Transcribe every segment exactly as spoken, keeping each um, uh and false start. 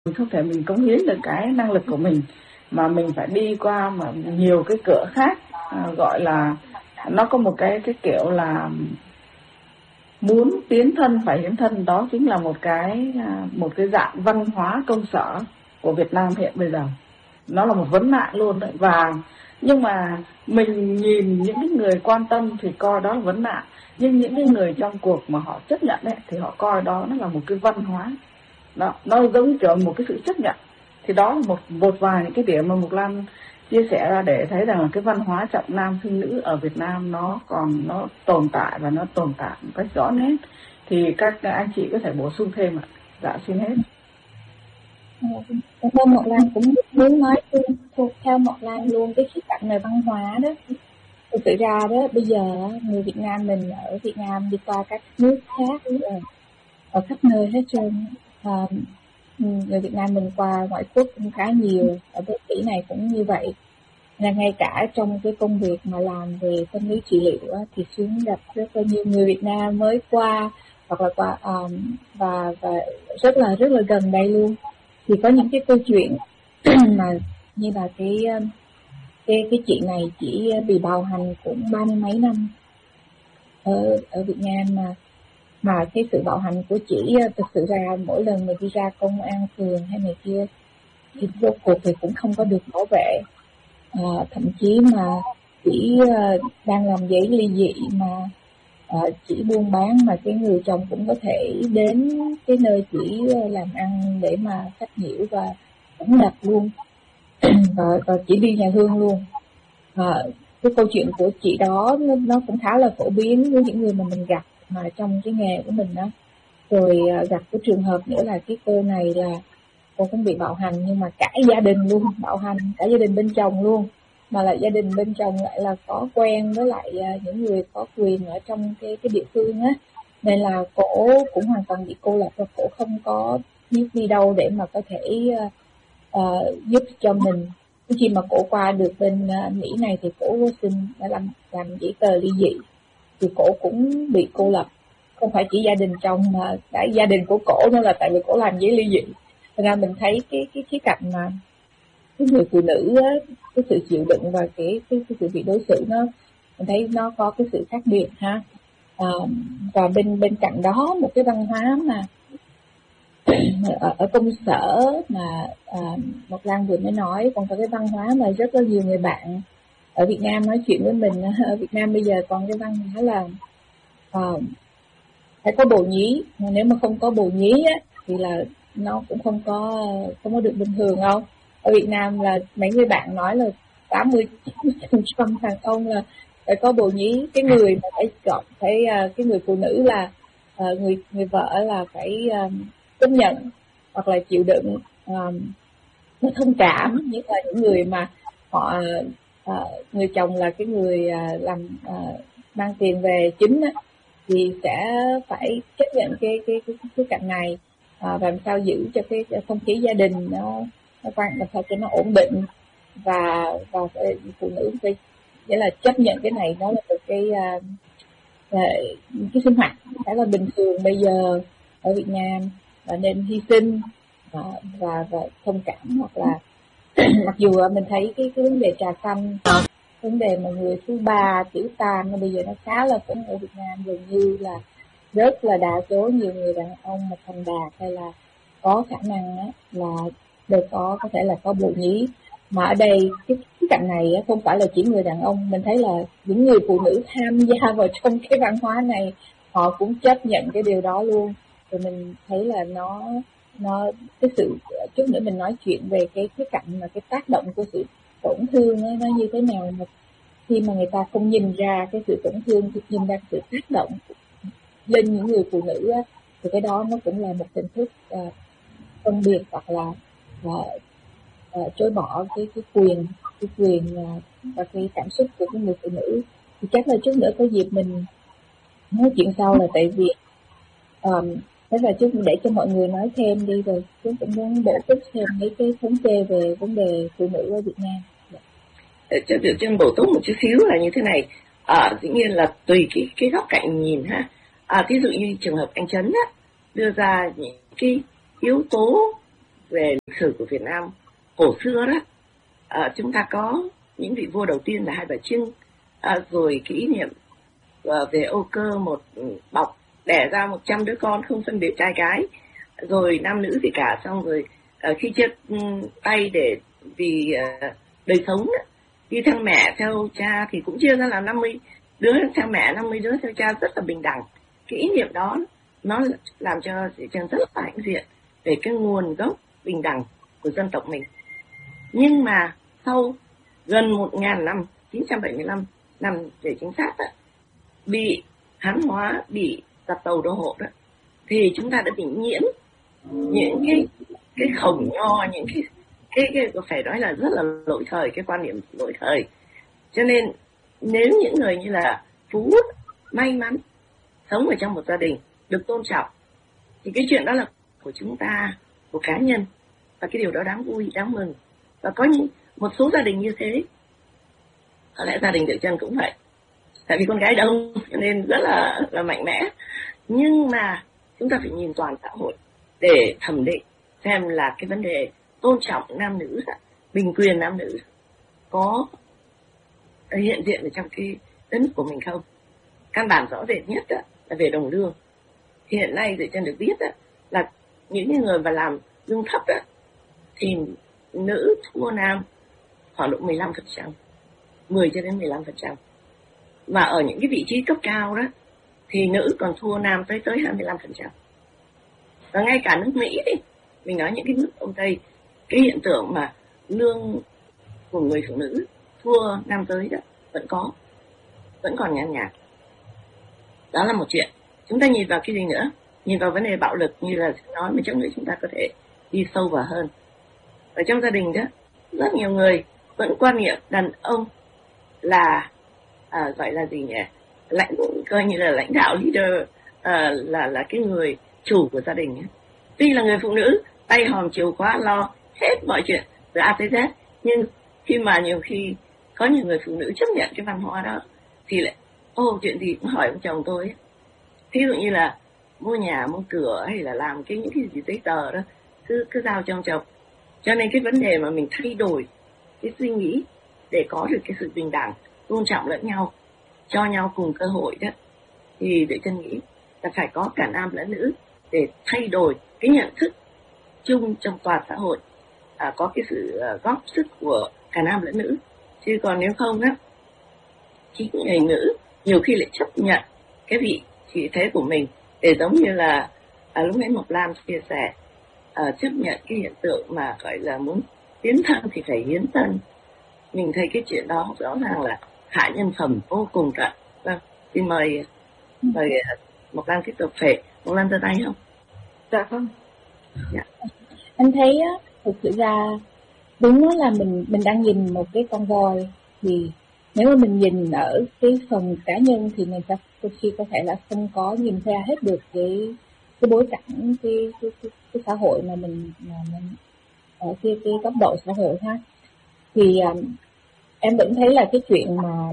mình không thể mình cống hiến được cái năng lực của mình, mà mình phải đi qua mà nhiều cái cửa khác, à, gọi là nó có một cái cái kiểu là muốn tiến thân phải hiến thân. Đó chính là một cái một cái dạng văn hóa công sở của Việt Nam hiện bây giờ. Nó là một vấn nạn luôn đấy. Và nhưng mà mình nhìn những cái người quan tâm thì coi đó là vấn nạn, nhưng những cái người trong cuộc mà họ chấp nhận ấy, thì họ coi đó nó là một cái văn hóa. Đó, nó giống kiểu một cái sự chấp nhận. Thì đó là một một vài những cái điểm mà Mộc Lan chia sẻ ra để thấy rằng là cái văn hóa trọng nam khinh nữ ở Việt Nam nó còn nó tồn tại, và nó tồn tại một cách rõ nét. Thì các anh chị có thể bổ sung thêm ạ. Dạ xin hết. Cảm ơn Mộc Lan. Cũng muốn nói thuộc theo Mộc Lan luôn cái khía cạnh về văn hóa đó. Thực sự ra đó, bây giờ người Việt Nam mình ở Việt Nam đi qua các nước khác ở khắp nơi hết trơn. À, người Việt Nam mình qua ngoại quốc cũng khá nhiều, ở thế kỷ này cũng như vậy. Là ngay cả trong cái công việc mà làm về tâm lý trị liệu á, thì Xuyến gặp rất là nhiều người Việt Nam mới qua hoặc là qua um, và và rất là rất là gần đây luôn. Thì có những cái câu chuyện mà như là cái cái cái chị này chỉ bị bạo hành cũng ba mươi mấy năm ở ở Việt Nam, mà mà cái sự bạo hành của chị thực sự ra mỗi lần mình đi ra công an phường hay này kia thì vô cuộc thì cũng không có được bảo vệ. À, thậm chí mà chỉ uh, đang làm giấy ly dị mà uh, chỉ buôn bán, mà cái người chồng cũng có thể đến cái nơi chỉ uh, làm ăn để mà sách nhiễu và cũng đập luôn và, và chỉ đi nhà hương luôn. À, cái câu chuyện của chị đó nó, nó cũng khá là phổ biến với những người mà mình gặp mà trong cái nghề của mình đó. Rồi uh, gặp cái trường hợp nữa là cái cô này là cô cũng bị bạo hành, nhưng mà cả gia đình luôn bạo hành, cả gia đình bên chồng luôn, mà là gia đình bên chồng lại là có quen với lại uh, những người có quyền ở trong cái cái địa phương á, nên là cổ cũng hoàn toàn bị cô lập và cổ không có biết đi đâu để mà có thể uh, uh, giúp cho mình. Khi mà cổ qua được bên uh, Mỹ này thì cổ vô sinh đã làm làm giấy tờ ly dị, thì cổ cũng bị cô lập, không phải chỉ gia đình chồng mà cả gia đình của cổ nữa, là tại vì cổ làm giấy ly dị. Thật ra mình thấy cái cái khía cạnh mà cái người phụ nữ á, cái sự chịu đựng và cái cái, cái sự bị đối xử nó, mình thấy nó có cái sự khác biệt ha. À, và bên bên cạnh đó một cái văn hóa mà ở, ở công sở mà à, Mộc Lan vừa mới nói, còn có cái văn hóa mà rất là nhiều người bạn ở Việt Nam nói chuyện với mình. Ở Việt Nam bây giờ còn cái văn hóa là à, phải có bồ nhí, mà nếu mà không có bồ nhí á thì là nó cũng không có không có được bình thường đâu. Ở Việt Nam là mấy người bạn nói là tám mươi chín mươi phần trăm đàn ông là phải có bồ nhí. Cái người mà phải chọn phải cái người phụ nữ là uh, người người vợ là phải uh, chấp nhận hoặc là chịu đựng, uh, nó thông cảm. Nhất là những người mà họ uh, người chồng là cái người uh, làm uh, mang tiền về chính á, thì sẽ phải chấp nhận cái cái cái cái cạnh này. À, làm sao giữ cho cái không khí gia đình nó nó quan, làm sao cho nó ổn định, và và phụ nữ phải nghĩa là chấp nhận cái này. Nó là một cái uh, cái sinh hoạt khá là bình thường bây giờ ở Việt Nam, và nên hy sinh và và, và thông cảm. Hoặc là mặc dù mình thấy cái cái vấn đề trà xanh, vấn đề mà người thứ ba tiểu tam nó bây giờ nó khá là phổ biến ở Việt Nam, gần như là rất là đa số nhiều người đàn ông mà thành đạt hay là có khả năng á, là đều có có thể là có bồ nhí. Mà ở đây cái, cái cạnh này á, không phải là chỉ người đàn ông, mình thấy là những người phụ nữ tham gia vào trong cái văn hóa này họ cũng chấp nhận cái điều đó luôn. Rồi mình thấy là nó nó cái sự, chút nữa mình nói chuyện về cái cái cạnh mà cái tác động của sự tổn thương ấy, nó như thế nào mà khi mà người ta không nhìn ra cái sự tổn thương, nhìn ra sự tác động lên những người phụ nữ á, thì cái đó nó cũng là một hình thức uh, phân biệt hoặc là uh, uh, chối bỏ cái cái quyền cái quyền uh, và cái cảm xúc của cái người phụ nữ. Thì chắc là chút nữa có dịp mình nói chuyện sau, là tại vì um, thế là chút để cho mọi người nói thêm đi, rồi chúng cũng muốn bổ túc thêm mấy cái thống kê về vấn đề phụ nữ ở Việt Nam. Cho được chân bổ túc một chút xíu là như thế này. À, dĩ nhiên là tùy cái cái góc cạnh nhìn ha. À, ví dụ như trường hợp anh Trấn á, đưa ra những cái yếu tố về lịch sử của Việt Nam cổ xưa đó, à, chúng ta có những vị vua đầu tiên là Hai Bà Trưng, à, rồi kỷ niệm à, về Âu Cơ một bọc đẻ ra một trăm đứa con không phân biệt trai gái, rồi nam nữ gì cả, xong rồi à, khi chia tay để vì à, đời sống đó, đi theo mẹ theo cha thì cũng chia ra là năm mươi đứa theo mẹ, năm mươi đứa theo cha, rất là bình đẳng. Cái ý niệm đó nó làm cho chị Trân rất là hãnh diện về cái nguồn gốc bình đẳng của dân tộc mình. Nhưng mà sau gần một nghìn năm, chín trăm bảy mươi lăm năm về chính xác đó, bị Hán hóa, bị giặc tàu đô hộ đó, thì chúng ta đã bị nhiễm những cái cái khổng nho, những cái cái, cái phải nói là rất là lỗi thời, cái quan niệm lỗi thời. Cho nên nếu những người như là Phú Út may mắn sống ở trong một gia đình được tôn trọng thì cái chuyện đó là của chúng ta, của cá nhân, và cái điều đó đáng vui, đáng mừng. Và có những một số gia đình như thế, có lẽ gia đình Tuệ Trân cũng vậy, tại vì con gái đông cho nên rất là là mạnh mẽ. Nhưng mà chúng ta phải nhìn toàn xã hội để thẩm định xem là cái vấn đề tôn trọng nam nữ, bình quyền nam nữ có hiện diện ở trong cái đất nước của mình không. Căn bản rõ rệt nhất đó, là về đồng lương. Hiện nay Tuệ Trân được biết đó, là những người mà làm lương thấp đó, thì nữ thua nam khoảng độ mười lăm phần trăm, mười cho đến mười lăm phần trăm. Và ở những cái vị trí cấp cao đó thì nữ còn thua nam tới tới hai mươi lăm phần trăm. Và ngay cả nước Mỹ ấy, mình nói những cái nước Âu Tây, cái hiện tượng mà lương của người phụ nữ thua nam giới đó vẫn có, vẫn còn nhàn nhạt. Đó là một chuyện. Chúng ta nhìn vào cái gì nữa? Nhìn vào vấn đề bạo lực như là nói, mà trong nữa chúng ta có thể đi sâu vào hơn. Ở trong gia đình đó, rất nhiều người vẫn quan niệm đàn ông là à, gọi là gì nhỉ? Lãnh, coi như là lãnh đạo, leader, à, là là cái người chủ của gia đình. Tuy là người phụ nữ tay hòm chìa khóa lo hết mọi chuyện từ A tới Z, nhưng khi mà nhiều khi có nhiều người phụ nữ chấp nhận cái văn hóa đó thì lại ô chuyện gì cũng hỏi ông chồng tôi ấy. Ví dụ như là mua nhà, mua cửa hay là làm cái những cái gì giấy tờ đó cứ cứ giao cho ông chồng. Cho nên cái vấn đề mà mình thay đổi cái suy nghĩ để có được cái sự bình đẳng, tôn trọng lẫn nhau, cho nhau cùng cơ hội đó, thì để Trân nghĩ là phải có cả nam lẫn nữ để thay đổi cái nhận thức chung trong toàn xã hội, à, có cái sự uh, góp sức của cả nam lẫn nữ. Chứ còn nếu không á, chính người nữ nhiều khi lại chấp nhận cái vị trí thế của mình, để giống như là à, lúc nãy Mộc Lam chia sẻ, à, chấp nhận cái hiện tượng mà gọi là muốn tiến thân thì phải hiến thân. Mình thấy cái chuyện đó rõ ràng là hạ nhân phẩm vô cùng cả. Vâng, xin mời mời Mộc Lam tiếp tục. Phải Mộc Lam giơ tay không? Dạ không. Dạ. Anh thấy á, thực sự ra đúng đó là mình mình đang nhìn một cái con voi, thì nếu mà mình nhìn ở cái phần cá nhân thì mình sẽ đôi khi có thể là không có nhìn ra hết được cái cái bối cảnh, cái cái, cái, cái xã hội mà mình, mà mình ở cái cái góc độ xã hội ha. Thì um, em vẫn thấy là cái chuyện mà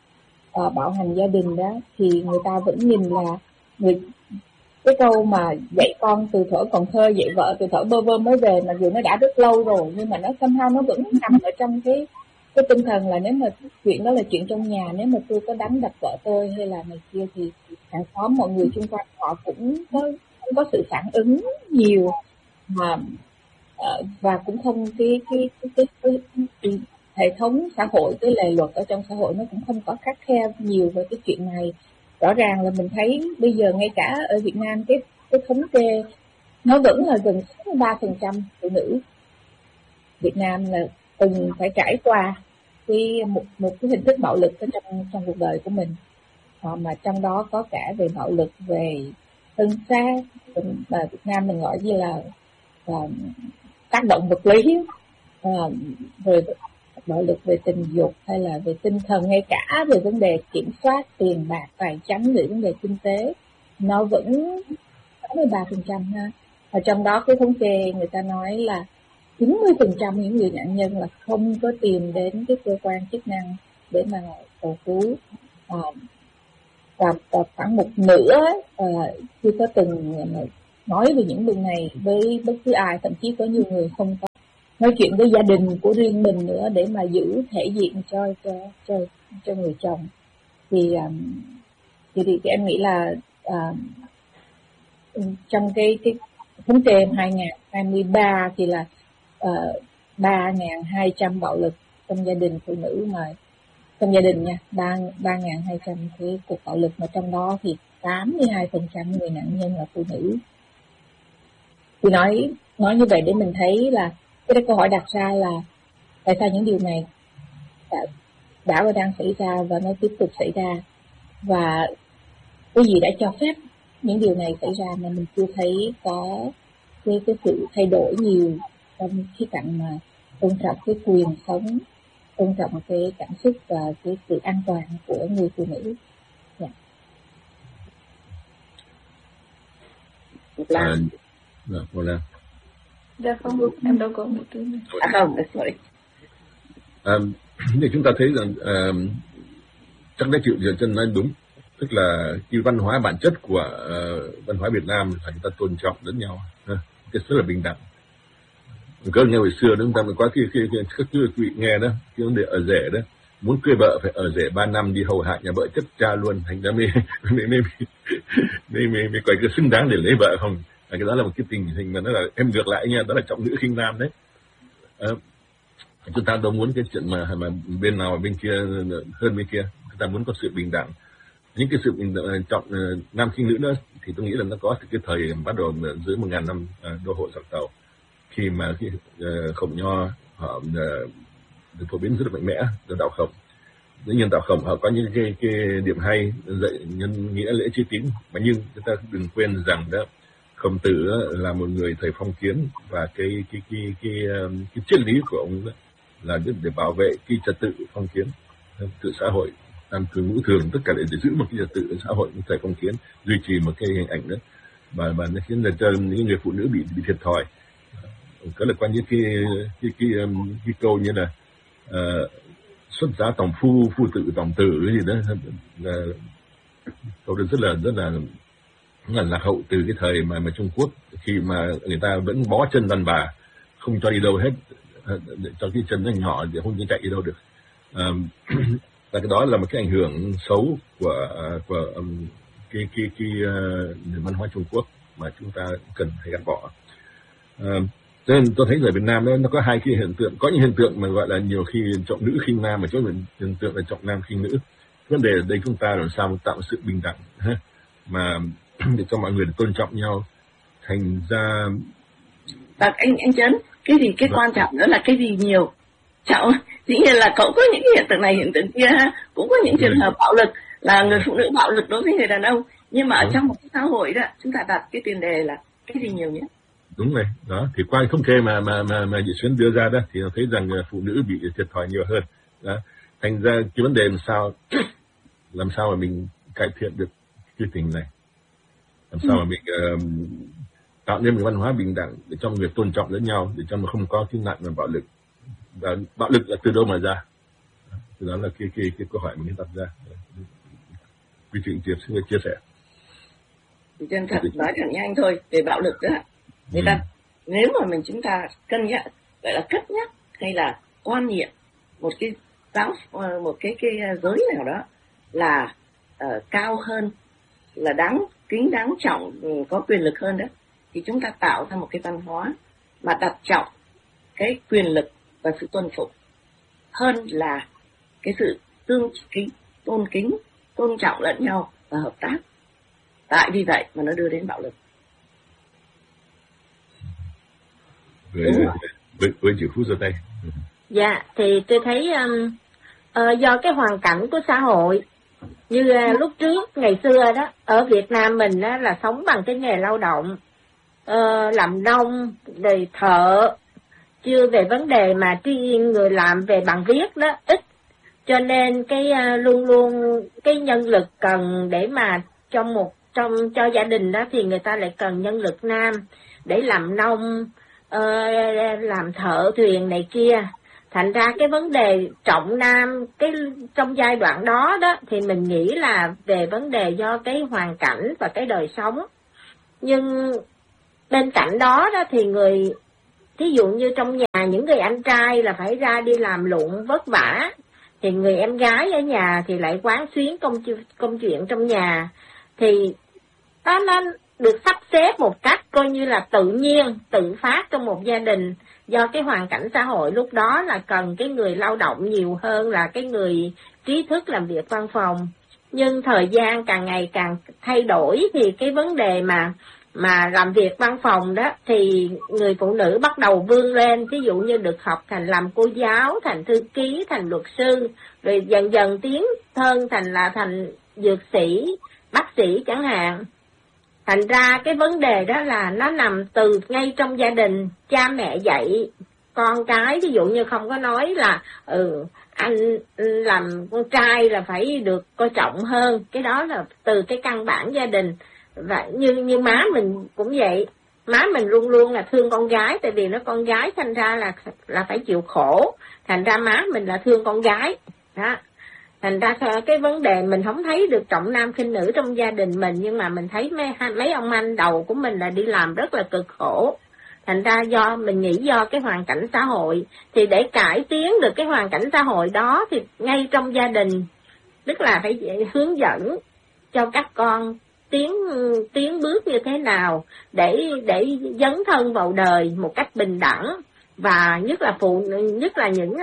uh, bạo hành gia đình đó, thì người ta vẫn nhìn là người cái câu mà dạy con từ thuở còn thơ, dạy vợ từ thuở bơ vơ mới về, mặc dù nó đã rất lâu rồi nhưng mà nó somehow nó vẫn nằm ở trong cái cái tinh thần là nếu mà chuyện đó là chuyện trong nhà, nếu mà tôi có đánh đập vợ tôi hay là này kia thì hàng xóm mọi người xung quanh họ cũng có không có sự phản ứng nhiều, mà uh, và cũng không cái cái cái, cái, cái, cái hệ thống xã hội, cái lề luật ở trong xã hội nó cũng không có khắt khe nhiều về cái chuyện này. Rõ ràng là mình thấy bây giờ ngay cả ở Việt Nam cái cái thống kê nó vẫn là gần sáu mươi ba phần trăm phụ nữ Việt Nam là từng phải trải qua cái một một cái hình thức bạo lực ở trong trong cuộc đời của mình, à, mà trong đó có cả về bạo lực về thân xác, mà Việt Nam mình gọi như là, là tác động vật lý, à, rồi bạo lực về tình dục hay là về tinh thần, ngay cả về vấn đề kiểm soát tiền bạc tài chính, về vấn đề kinh tế, nó vẫn sáu mươi ba phần trăm ha. Và trong đó cái thống kê người ta nói là chín mươi phần trăm những người nạn nhân là không có tìm đến cái cơ quan chức năng để mà cầu cứu, à, và, và khoảng một nửa à, chưa có từng nói về những điều này với bất cứ ai, thậm chí có nhiều người không có nói chuyện với gia đình của riêng mình nữa để mà giữ thể diện cho cho cho cho người chồng. Thì um, thì, thì em nghĩ là uh, trong cái cái thống kê hai nghìn không trăm hai mươi ba thì là uh, ba nghìn hai trăm bạo lực trong gia đình phụ nữ, mà trong gia đình nha, ba nghìn hai trăm cái cuộc bạo lực, mà trong đó thì tám mươi hai phần trăm người nạn nhân là phụ nữ. Thì nói nói như vậy để mình thấy là cái câu hỏi đặt ra là tại sao những điều này đã, đã và đang xảy ra và nó tiếp tục xảy ra, và cái gì đã cho phép những điều này xảy ra mà mình chưa thấy có cái, cái sự thay đổi nhiều trong khía cạnh mà tôn trọng cái quyền sống, tôn trọng cái cảm xúc và cái sự an toàn của người phụ nữ. Yeah. À, dạ, cô Lan. Dạ không, em đâu có một thứ này. À không, sorry. À, thì chúng ta thấy rằng à, chắc đã chịu chân nói đúng, tức là cái văn hóa bản chất của uh, văn hóa Việt Nam là chúng ta tôn trọng lẫn nhau, ha, cái rất là bình đẳng. Có nghe hồi xưa chúng ta mới có khi khi các quý vị nghe đó, cái vấn đề ở rể đó, muốn cưới vợ phải ở rể ba năm đi hầu hạ nhà vợ chất cha luôn, thành ra mới mới mới mới mới, mới coi cái xứng đáng để lấy vợ không. À, cái đó là một cái tình hình mà nó là em ngược lại nha, đó là trọng nữ khinh nam đấy. À, chúng ta đâu muốn cái chuyện mà mà bên nào bên kia hơn bên kia, chúng ta muốn có sự bình đẳng. Những cái sự bình đẳng, trọng uh, nam khinh nữ đó thì tôi nghĩ là nó có từ cái thời bắt đầu dưới một ngàn năm uh, đô hộ giặc tàu, khi mà khi uh, Khổng Nho họ uh, được phổ biến rất là mạnh mẽ từ đạo Khổng. Dĩ nhiên đạo Khổng họ có những cái, cái điểm hay dạy nhân nghĩa lễ trí tín, mà nhưng chúng ta đừng quên rằng đó Khổng Tử là một người thầy phong kiến, và cái cái cái cái cái, cái triết lý của ông đó là để bảo vệ cái trật tự phong kiến, tự xã hội, tam thường ngũ thường, tất cả để, để giữ một cái trật tự xã hội, thầy phong kiến, duy trì một cái hình ảnh đó, và và nó khiến là cho những người phụ nữ bị bị thiệt thòi. Có là quan như cái cái cái, cái, cái câu như là uh, xuất giá tòng phu, phu tự tòng tử cái gì đó, là câu đó rất là rất là là lạc hậu từ cái thời mà mà Trung Quốc, khi mà người ta vẫn bó chân đàn bà, không cho đi đâu hết, để cho cái chân nó nhỏ để không chạy đi đâu được. À, và cái đó là một cái ảnh hưởng xấu của của um, cái cái cái uh, văn hóa Trung Quốc mà chúng ta cần phải gạt bỏ. À, cho nên tôi thấy ở Việt Nam đó, nó có hai cái hiện tượng, có những hiện tượng mà gọi là nhiều khi trọng nữ khinh nam, mà có những hiện tượng là trọng nam khinh nữ. Vấn đề ở đây chúng ta làm sao tạo sự bình đẳng ha, mà để cho mọi người tôn trọng nhau, thành ra. Và anh anh Trấn, cái gì cái quan trọng nữa là cái gì nhiều trọng. Dĩ nhiên là cậu có những hiện tượng này hiện tượng kia ha, cũng có những trường hợp bạo lực là người phụ nữ bạo lực đối với người đàn ông, nhưng mà ở trong một cái xã hội đó chúng ta đặt cái tiền đề là cái gì nhiều nhất. Đúng rồi, đó thì qua thống kê mà mà mà mà chị Xuyến đưa ra đó thì thấy rằng phụ nữ bị thiệt thòi nhiều hơn. Đó, thành ra cái vấn đề làm sao làm sao mà mình cải thiện được cái tình này, làm sao ừ. mà mình uh, tạo nên một văn hóa bình đẳng để cho người tôn trọng lẫn nhau, để cho nó không có cái nạn và bạo lực. Và bạo lực là từ đâu mà ra? Thì đó là cái cái cái câu hỏi mình đặt ra. Quý vị tiếp xin chia sẻ. Thì chân thật nói thật nhanh thôi về bạo lực đó. Người ta, ừ. nếu mà mình chúng ta cân nhắc, gọi là cất nhắc hay là quan niệm một cái giáo một cái cái giới nào đó là uh, cao hơn, là đáng kính đáng trọng, có quyền lực hơn đó, thì chúng ta tạo ra một cái văn hóa mà đặt trọng cái quyền lực và sự tuân phục hơn là cái sự tương kính, tôn kính, tôn trọng lẫn nhau và hợp tác. Tại vì vậy mà nó đưa đến bạo lực. Với, với, với chữ Phú giơ tay. Dạ, thì tôi thấy um, uh, do cái hoàn cảnh của xã hội, như uh, lúc trước ngày xưa đó, ở Việt Nam mình đó, là sống bằng cái nghề lao động, uh, làm nông, rồi thợ, chưa về vấn đề mà tri người làm về bằng viết đó ít, cho nên cái uh, luôn luôn cái nhân lực cần để mà trong một trong cho gia đình đó thì người ta lại cần nhân lực nam để làm nông, uh, làm thợ thuyền này kia. Thành ra cái vấn đề trọng nam cái trong giai đoạn đó đó thì mình nghĩ là về vấn đề do cái hoàn cảnh và cái đời sống. Nhưng bên cạnh đó đó thì người, ví dụ như trong nhà những người anh trai là phải ra đi làm lụng vất vả, thì người em gái ở nhà thì lại quán xuyến công công chuyện trong nhà, thì đó nó được sắp xếp một cách coi như là tự nhiên, tự phát trong một gia đình. Do cái hoàn cảnh xã hội lúc đó là cần cái người lao động nhiều hơn là cái người trí thức làm việc văn phòng. Nhưng thời gian càng ngày càng thay đổi thì cái vấn đề mà mà làm việc văn phòng đó thì người phụ nữ bắt đầu vươn lên, ví dụ như được học thành làm cô giáo, thành thư ký, thành luật sư, rồi dần dần tiến thân thành là thành dược sĩ, bác sĩ chẳng hạn. Thành ra cái vấn đề đó là nó nằm từ ngay trong gia đình, cha mẹ dạy con cái, ví dụ như không có nói là ừ anh làm con trai là phải được coi trọng hơn, cái đó là từ cái căn bản gia đình. Và như như má mình cũng vậy, má mình luôn luôn là thương con gái, tại vì nó con gái thành ra là là phải chịu khổ, thành ra má mình là thương con gái đó. Thành ra cái vấn đề mình không thấy được trọng nam khinh nữ trong gia đình mình, nhưng mà mình thấy mấy mấy ông anh đầu của mình là đi làm rất là cực khổ. Thành ra do mình nghĩ do cái hoàn cảnh xã hội, thì để cải tiến được cái hoàn cảnh xã hội đó thì ngay trong gia đình, tức là phải hướng dẫn cho các con tiến tiến bước như thế nào để để dấn thân vào đời một cách bình đẳng, và nhất là phụ nhất là những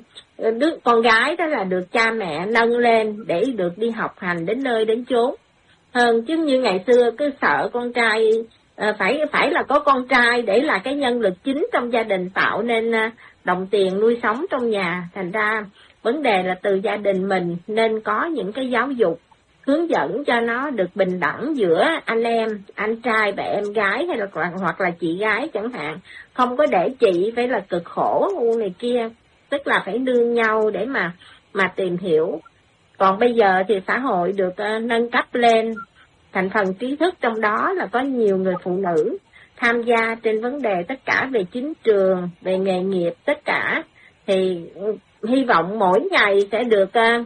đứa con gái đó là được cha mẹ nâng lên để được đi học hành đến nơi đến chốn hơn. Chứ như ngày xưa cứ sợ con trai phải phải là có con trai để là cái nhân lực chính trong gia đình, tạo nên đồng tiền nuôi sống trong nhà. Thành ra vấn đề là từ gia đình mình nên có những cái giáo dục hướng dẫn cho nó được bình đẳng giữa anh em, anh trai và em gái, hay là hoặc là chị gái chẳng hạn. Không có để chị phải là cực khổ này kia, tức là phải nương nhau để mà mà tìm hiểu. Còn bây giờ thì xã hội được uh, nâng cấp lên, thành phần trí thức trong đó là có nhiều người phụ nữ tham gia trên vấn đề tất cả về chính trường, về nghề nghiệp, tất cả. Thì uh, hy vọng mỗi ngày sẽ được uh,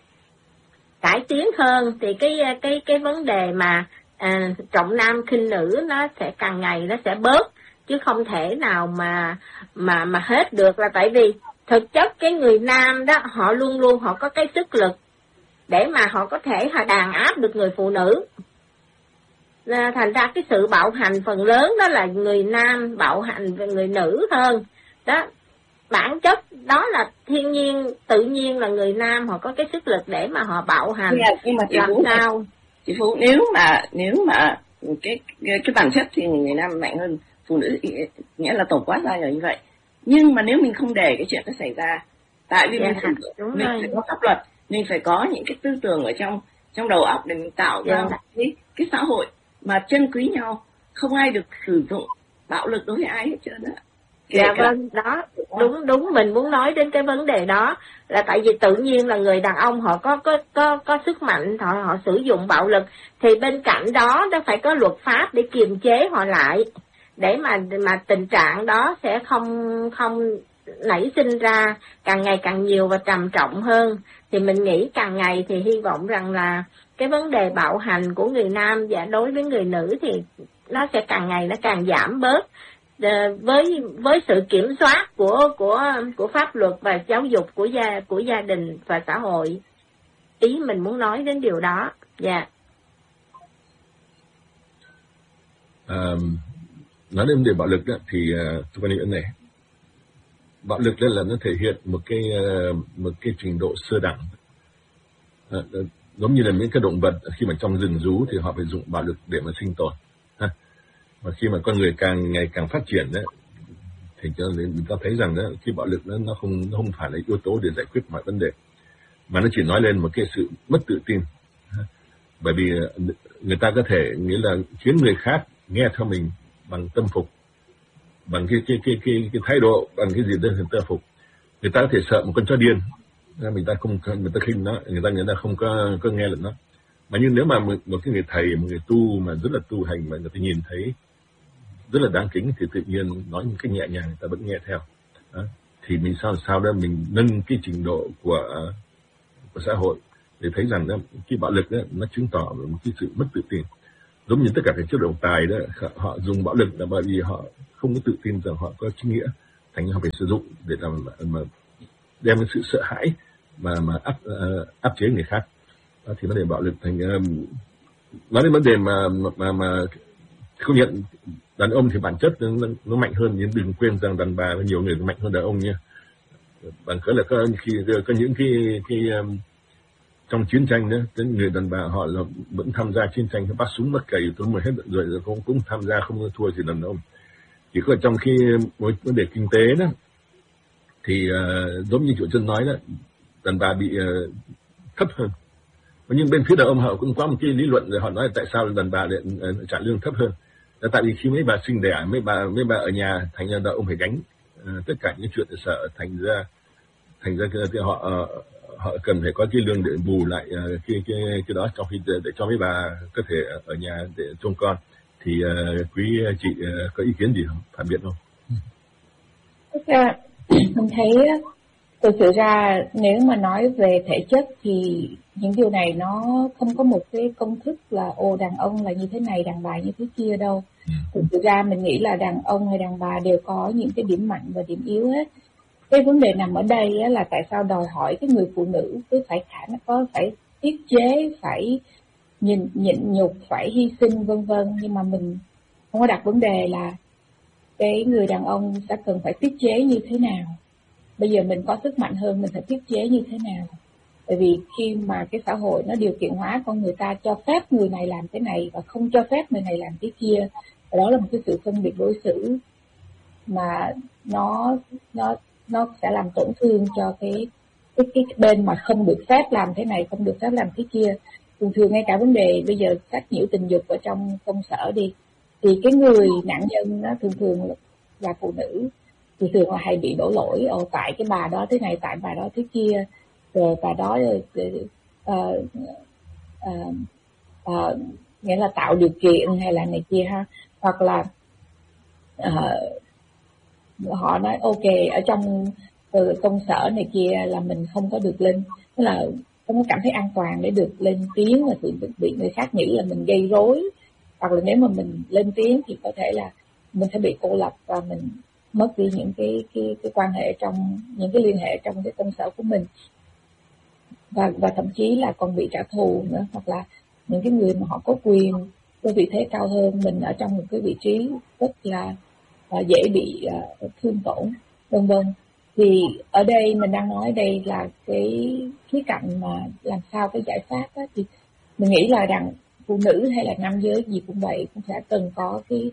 cải tiến hơn, thì cái cái cái vấn đề mà à, trọng nam khinh nữ nó sẽ càng ngày nó sẽ bớt, chứ không thể nào mà mà mà hết được. Là tại vì thực chất cái người nam đó họ luôn luôn họ có cái sức lực để mà họ có thể họ đàn áp được người phụ nữ. Thành ra cái sự bạo hành phần lớn đó là người nam bạo hành về người nữ hơn đó. Bản chất đó là thiên nhiên, tự nhiên là người nam họ có cái sức lực để mà họ bạo hành. Yeah, nhưng mà chị làm Phú, sao chị Phú nếu mà nếu mà cái cái, cái bản chất thì người nam mạnh hơn phụ nữ, nghĩa là tổng quát ra là như vậy. Nhưng mà nếu mình không để cái chuyện đó xảy ra, tại vì yeah, mình, phải, mình phải có pháp luật, mình phải có những cái tư tưởng ở trong trong đầu óc để mình tạo ra yeah. cái cái xã hội mà trân quý nhau, không ai được sử dụng bạo lực đối với ai hết trơn á. Dạ vâng, đó, đúng đúng mình muốn nói đến cái vấn đề đó là tại vì tự nhiên là người đàn ông họ có có có có sức mạnh, họ họ sử dụng bạo lực, thì bên cạnh đó nó phải có luật pháp để kiềm chế họ lại, để mà mà tình trạng đó sẽ không không nảy sinh ra càng ngày càng nhiều và trầm trọng hơn. Thì mình nghĩ càng ngày thì hy vọng rằng là cái vấn đề bạo hành của người nam và đối với người nữ thì nó sẽ càng ngày nó càng giảm bớt, với với sự kiểm soát của của của pháp luật và giáo dục của gia của gia đình và xã hội. Ý mình muốn nói đến điều đó. Dạ. Yeah. À, nói đến vấn đề bạo lực đó, thì uh, tôi quan niệm này, bạo lực đó là nó thể hiện một cái uh, một cái trình độ sơ đẳng. À, giống như là những cái động vật khi mà trong rừng rú thì họ phải dùng bạo lực để mà sinh tồn. Và khi mà con người càng ngày càng phát triển đấy, thì cho nên chúng ta thấy rằng đó, cái bạo lực nó nó không nó không phải là yếu tố để giải quyết mọi vấn đề, mà nó chỉ nói lên một cái sự mất tự tin. Bởi vì người ta có thể nghĩa là khiến người khác nghe theo mình bằng tâm phục, bằng cái cái cái cái, cái thái độ, bằng cái gì đó người ta phục. Người ta có thể sợ một con chó điên, người ta không người ta khinh nó, người ta người ta không có có nghe lệnh nó. Mà nhưng nếu mà một, một cái người thầy, một người tu mà rất là tu hành mà người ta nhìn thấy rất là đáng kính thì tự nhiên nói một cách nhẹ nhàng người ta vẫn nghe theo. Đó. Thì mình sao sao đó mình nâng cái trình độ của của xã hội để thấy rằng đó, cái bạo lực đó, nó chứng tỏ một cái sự mất tự tin. giống như tất cả các chế độ tài đó, họ dùng bạo lực là bởi vì họ không có tự tin rằng họ có chính nghĩa, thành ra họ phải sử dụng để làm mà đem cái sự sợ hãi mà mà áp uh, áp chế người khác. Đó, thì vấn đề bạo lực thành um, nói đến vấn đề mà mà mà không nhận đàn ông thì bản chất nó, nó mạnh hơn, nhưng đừng quên rằng đàn bà nhiều người mạnh hơn đàn ông nha. Bằng cớ là có khi có những cái cái um, trong chiến tranh đó, cái người đàn bà họ là vẫn tham gia chiến tranh, bắt súng bắt cày tôi mới hết rồi, rồi cũng cũng tham gia, không thua gì đàn ông. Chỉ có trong khi vấn đề kinh tế đó thì uh, giống như chủ chân nói đó, đàn bà bị uh, thấp hơn. Nhưng bên phía đàn ông họ cũng có một cái lý luận rồi, họ nói tại sao đàn bà lại uh, trả lương thấp hơn. Là tại vì khi mấy bà sinh đẻ, mấy bà mấy bà ở nhà, thành ra đàn ông phải gánh uh, tất cả những chuyện sợ, thành ra thành ra cái, họ uh, họ cần phải có cái lương để bù lại uh, cái cái cái đó, trong khi để, để cho mấy bà có thể ở nhà để trông con. Thì uh, quý chị uh, có ý kiến gì không, phản biện không? Thực ra mình thấy thực sự ra nếu mà nói về thể chất thì những điều này nó không có một cái công thức là ồ đàn ông là như thế này, đàn bà như thế kia đâu. Thực sự ra mình nghĩ là đàn ông hay đàn bà đều có những cái điểm mạnh và điểm yếu hết. Cái vấn đề nằm ở đây á, là tại sao đòi hỏi cái người phụ nữ cứ phải khả năng có phải tiết chế, phải nhìn nhịn nhục, phải hy sinh vân vân, nhưng mà mình không có đặt vấn đề là cái người đàn ông sẽ cần phải tiết chế như thế nào. Bây giờ mình có sức mạnh hơn, mình phải tiết chế như thế nào? Bởi vì khi mà cái xã hội nó điều kiện hóa con người ta, cho phép người này làm cái này và không cho phép người này làm cái kia, và đó là một cái sự phân biệt đối xử mà nó nó nó sẽ làm tổn thương cho cái cái cái bên mà không được phép làm thế này, không được phép làm cái kia. Thường thường ngay cả vấn đề bây giờ sách nhiễu tình dục ở trong công sở đi, thì cái người nạn nhân nó thường thường là phụ nữ, thì thường là hay bị đổ lỗi ồ tại cái bà đó thế này, tại bà đó thế kia, rồi bà đó uh, uh, uh, nghĩa là tạo điều kiện hay là này kia ha, hoặc là uh, họ nói ok ở trong uh, công sở này kia là mình không có được lên, tức là không có cảm thấy an toàn để được lên tiếng, và bị, bị người khác nghĩ là mình gây rối, hoặc là nếu mà mình lên tiếng thì có thể là mình sẽ bị cô lập và mình mất đi những cái cái cái quan hệ trong những cái liên hệ trong cái công sở của mình, và và thậm chí là còn bị trả thù nữa, hoặc là những cái người mà họ có quyền, có vị thế cao hơn mình ở trong một cái vị trí rất là uh, dễ bị uh, thương tổn vân vân. Thì ở đây mình đang nói đây là cái khía cạnh mà làm sao cái giải pháp đó, thì mình nghĩ là đàn phụ nữ hay là nam giới gì cũng vậy, cũng sẽ cần có cái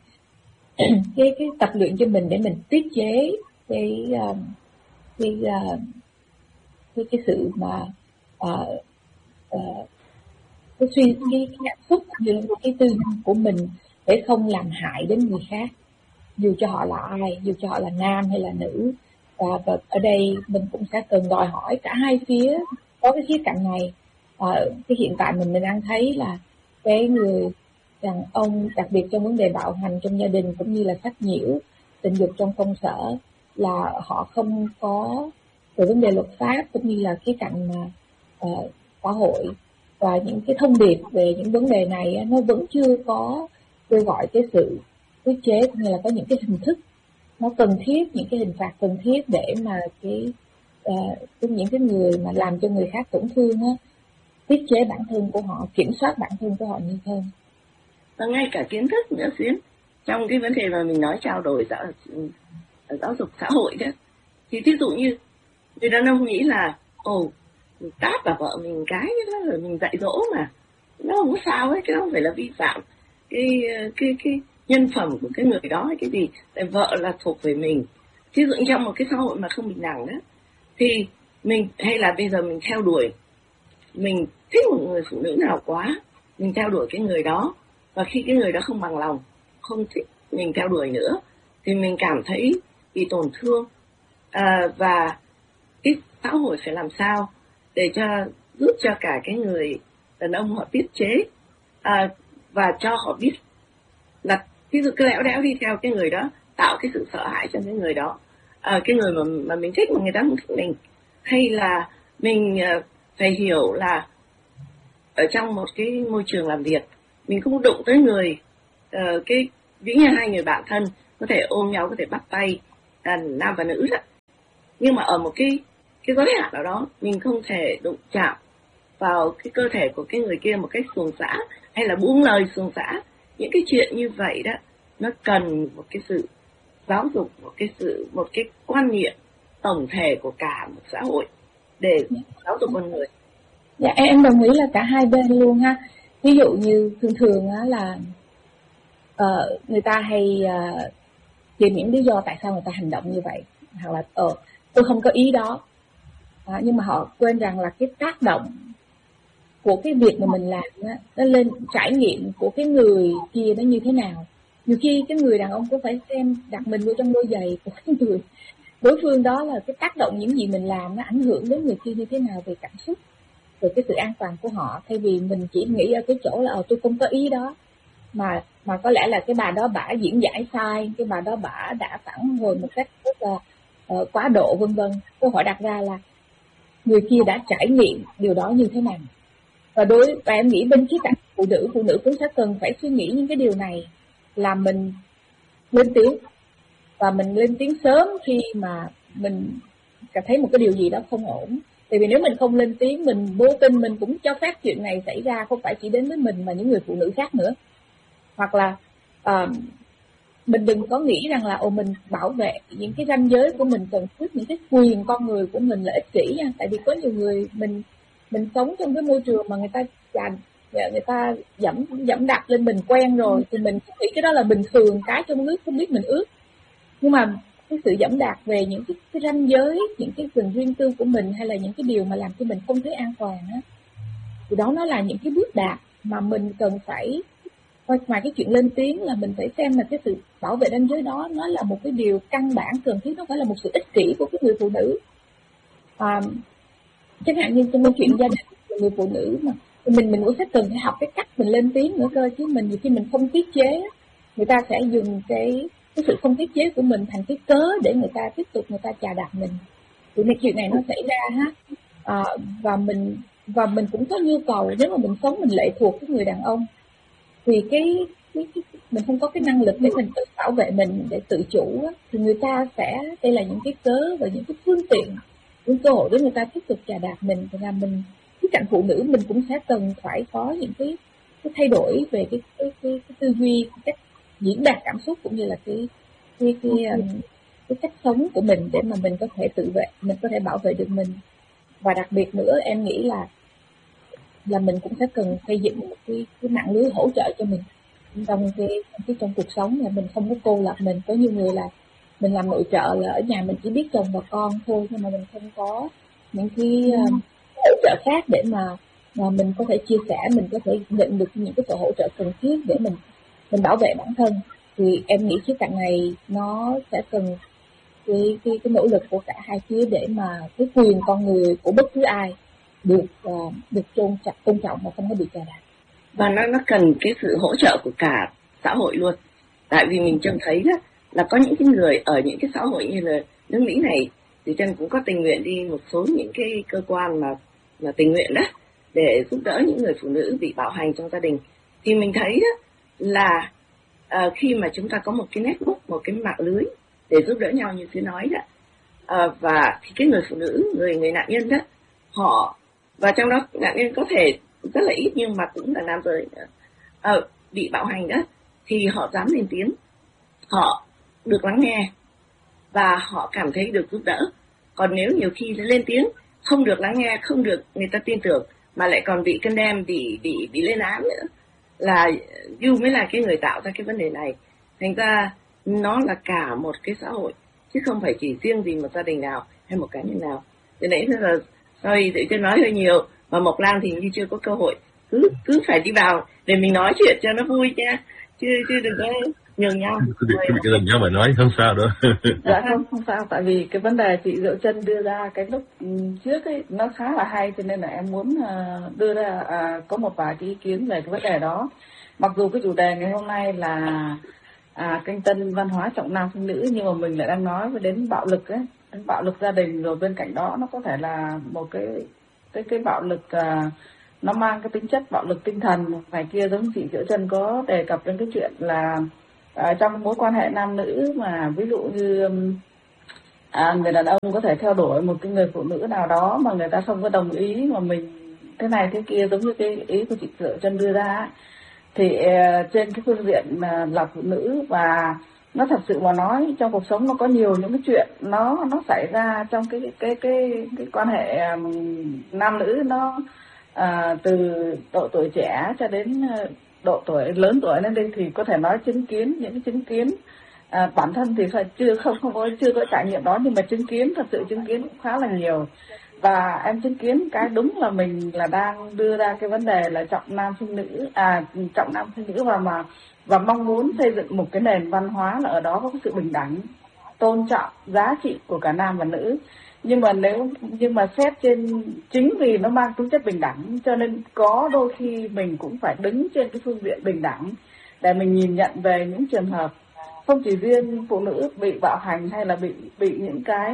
cái cái tập luyện cho mình để mình tiết chế cái uh, cái, uh, cái cái sự mà uh, uh, cái suy cái, cái cảm xúc như là cái tư duy của mình để không làm hại đến người khác, dù cho họ là ai, dù cho họ là nam hay là nữ. Và, và ở đây mình cũng sẽ cần đòi hỏi cả hai phía có cái khía cạnh này. Uh, cái hiện tại mình mình đang thấy là cái người đàn ông, đặc biệt trong vấn đề bạo hành trong gia đình cũng như là sách nhiễu tình dục trong công sở, là họ không có về vấn đề luật pháp cũng như là khía cạnh mà uh, xã hội và những cái thông điệp về những vấn đề này nó vẫn chưa có kêu gọi cái sự tiết chế, cũng như là có những cái hình thức nó cần thiết, những cái hình phạt cần thiết để mà cái uh, những cái người mà làm cho người khác tổn thương á, tiết chế bản thân của họ, kiểm soát bản thân của họ nhiều hơn. Và ngay cả kiến thức nữa Xuyến, trong cái vấn đề mà mình nói trao đổi giáo, giáo dục xã hội đó, thì ví dụ như người đàn ông nghĩ là ồ mình tát vào vợ mình cái đó rồi mình dạy dỗ mà nó không có sao ấy, cái đó không phải là vi phạm cái cái cái nhân phẩm của cái người đó hay cái gì, tại vợ là thuộc về mình. Ví dụ trong một cái xã hội mà không bình đẳng đó, thì mình hay là bây giờ mình theo đuổi, mình thích một người phụ nữ nào quá, mình theo đuổi cái người đó, và khi cái người đó không bằng lòng, không thích mình theo đuổi nữa, thì mình cảm thấy bị tổn thương. À, và cái xã hội phải làm sao để cho giúp cho cả cái người đàn ông họ tiết chế, à, và cho họ biết là ví dụ cứ lẽo đẽo đi theo cái người đó, tạo cái sự sợ hãi cho cái người đó, à, cái người mà mà mình thích mà người ta không thích mình, hay là mình uh, phải hiểu là ở trong một cái môi trường làm việc mình không đụng tới người, uh, cái ví như hai người bạn thân có thể ôm nhau, có thể bắt tay, uh, nam và nữ đó. Nhưng mà ở một cái cái giới hạn nào đó, mình không thể đụng chạm vào cái cơ thể của cái người kia một cách xuồng xã hay là buông lời xuồng xã. Những cái chuyện như vậy đó, nó cần một cái sự giáo dục, một cái sự một cái quan niệm tổng thể của cả một xã hội để giáo dục con người. Dạ em đồng ý là cả hai bên luôn ha. Ví dụ như thường thường á là uh, người ta hay uh, tìm những lý do tại sao người ta hành động như vậy, hoặc là ờ tôi không có ý đó, à, nhưng mà họ quên rằng là cái tác động của cái việc mà mình làm đó, nó lên trải nghiệm của cái người kia nó như thế nào. Nhiều khi cái người đàn ông cũng phải xem đặt mình vô trong đôi giày của cái người đối phương đó, là cái tác động những gì mình làm nó ảnh hưởng đến người kia như thế nào về cảm xúc, về cái sự an toàn của họ, thay vì mình chỉ nghĩ ở cái chỗ là ờ tôi không có ý đó, mà mà có lẽ là cái bà đó bả diễn giải sai, cái bà đó bả đã phản hồi một cách rất là uh, quá độ vân vân. Câu hỏi đặt ra là người kia đã trải nghiệm điều đó như thế nào. Và đối và em nghĩ bên khía cạnh phụ nữ, phụ nữ cũng sẽ cần phải suy nghĩ những cái điều này, là mình lên tiếng, và mình lên tiếng sớm khi mà mình cảm thấy một cái điều gì đó không ổn. Tại vì nếu mình không lên tiếng, mình vô tình mình cũng cho phép chuyện này xảy ra, không phải chỉ đến với mình mà những người phụ nữ khác nữa. Hoặc là uh, mình đừng có nghĩ rằng là ồ mình bảo vệ những cái ranh giới của mình cần thiết, những cái quyền con người của mình là ích kỷ nha. Tại vì có nhiều người mình mình sống trong cái môi trường mà người ta chà, người ta dẫm dẫm đạp lên mình quen rồi, thì mình nghĩ cái đó là bình thường, cái trong nước không biết mình ướt. Nhưng mà cái sự dẫm đạp về những cái, cái ranh giới, những cái quyền riêng tư của mình, hay là những cái điều mà làm cho mình không thấy an toàn á, thì đó nó là những cái bước đạp mà mình cần phải, ngoài cái chuyện lên tiếng là mình phải xem là cái sự bảo vệ ranh giới đó nó là một cái điều căn bản cần thiết, nó phải là một sự ích kỷ của cái người phụ nữ. À, chẳng hạn như trong câu chuyện gia đình của người phụ nữ mà mình mình cũng sẽ cần phải học cái cách mình lên tiếng nữa cơ, chứ mình khi mình không tiết chế, người ta sẽ dùng cái cái sự không tiết chế của mình thành cái cớ để người ta tiếp tục người ta chà đạp mình. Thì cái chuyện này nó xảy ra ha, à, và mình và mình cũng có nhu cầu, nếu mà mình sống mình lệ thuộc cái người đàn ông, thì cái, cái, cái mình không có cái năng lực để mình tự bảo vệ mình, để tự chủ á, thì người ta sẽ, đây là những cái cớ và những cái phương tiện, những cơ hội để người ta tiếp tục chà đạp mình. Thì là mình, cái cạnh phụ nữ mình cũng sẽ cần phải có những cái, cái thay đổi về cái cái, cái, cái tư duy, cái cách diễn đạt cảm xúc, cũng như là cái cái cái, cái, cái cách sống của mình, để mà mình có thể tự vệ, mình có thể bảo vệ được mình. Và đặc biệt nữa em nghĩ là là mình cũng sẽ cần xây dựng một cái, cái mạng lưới hỗ trợ cho mình trong cái, cái trong cuộc sống, là mình không có cô lập mình. Có nhiều người là mình làm nội trợ là ở nhà mình chỉ biết chồng và con thôi, nhưng mà mình không có những cái uh, hỗ trợ khác để mà mà mình có thể chia sẻ, mình có thể nhận được những cái sự hỗ trợ cần thiết để mình mình bảo vệ bản thân. Thì em nghĩ khía cạnh này nó sẽ cần cái cái cái nỗ lực của cả hai phía, để mà cái quyền con người của bất cứ ai được uh, được tôn trọng tôn trọng và không có bị chà đạp. Và nó nó cần cái sự hỗ trợ của cả xã hội luôn. Tại vì mình trông thấy đó là có những cái người ở những cái xã hội như là nước Mỹ này, thì Trân cũng có tình nguyện đi một số những cái cơ quan mà là tình nguyện đó, để giúp đỡ những người phụ nữ bị bạo hành trong gia đình. Thì mình thấy đó là uh, khi mà chúng ta có một cái network, một cái mạng lưới để giúp đỡ nhau như tôi nói đó, uh, và thì cái người phụ nữ, người người nạn nhân đó, họ, và trong đó nạn nhân có thể rất là ít nhưng mà cũng là nam giới uh, bị bạo hành đó, thì họ dám lên tiếng, họ được lắng nghe và họ cảm thấy được giúp đỡ. Còn nếu nhiều khi lên tiếng không được lắng nghe, không được người ta tin tưởng, mà lại còn bị condemn, bị bị bị lên án nữa, là you mới là cái người tạo ra cái vấn đề này. Thành ra nó là cả một cái xã hội, chứ không phải chỉ riêng gì một gia đình nào hay một cá nhân nào. Cho nên là sorry, tự nhiên nói hơi nhiều, mà Mộc Lan thì như chưa có cơ hội, cứ cứ phải đi vào để mình nói chuyện cho nó vui nha, chứ chứ đừng có nhường nhau. Cứ bị cái lần nhau mà nói không sao đâu. Dạ không không sao, tại vì cái vấn đề chị Diệu Trân đưa ra cái lúc trước ấy nó khá là hay, cho nên là em muốn đưa ra à, có một vài cái ý kiến về cái vấn đề đó. Mặc dù cái chủ đề ngày hôm nay là à, kênh Tân văn hóa trọng nam khinh nữ, nhưng mà mình lại đang nói về đến bạo lực ấy, đến bạo lực gia đình, rồi bên cạnh đó nó có thể là một cái cái cái bạo lực à, nó mang cái tính chất bạo lực tinh thần này kia, giống chị Diệu Trân có đề cập đến cái chuyện là à, trong mối quan hệ nam nữ mà ví dụ như à, người đàn ông có thể theo đuổi một cái người phụ nữ nào đó mà người ta không có đồng ý, mà mình thế này thế kia giống như cái ý của chị Diệu Trân đưa ra, thì uh, trên cái phương diện uh, là phụ nữ, và nó thật sự mà nói trong cuộc sống nó có nhiều những cái chuyện nó nó xảy ra trong cái cái cái cái quan hệ um, nam nữ, nó uh, từ độ tuổi trẻ cho đến uh, độ tuổi lớn tuổi lên đây, thì có thể nói chứng kiến những cái chứng kiến uh, bản thân thì chưa không không có chưa có trải nghiệm đó, nhưng mà chứng kiến thật sự chứng kiến cũng khá là nhiều. Và em chứng kiến cái đúng là mình là đang đưa ra cái vấn đề là trọng nam khinh nữ, à trọng nam khinh nữ và mà và mong muốn xây dựng một cái nền văn hóa là ở đó có cái sự bình đẳng, tôn trọng giá trị của cả nam và nữ. Nhưng mà nếu nhưng mà xét trên chính vì nó mang tính chất bình đẳng, cho nên có đôi khi mình cũng phải đứng trên cái phương diện bình đẳng để mình nhìn nhận về những trường hợp không chỉ riêng phụ nữ bị bạo hành hay là bị bị những cái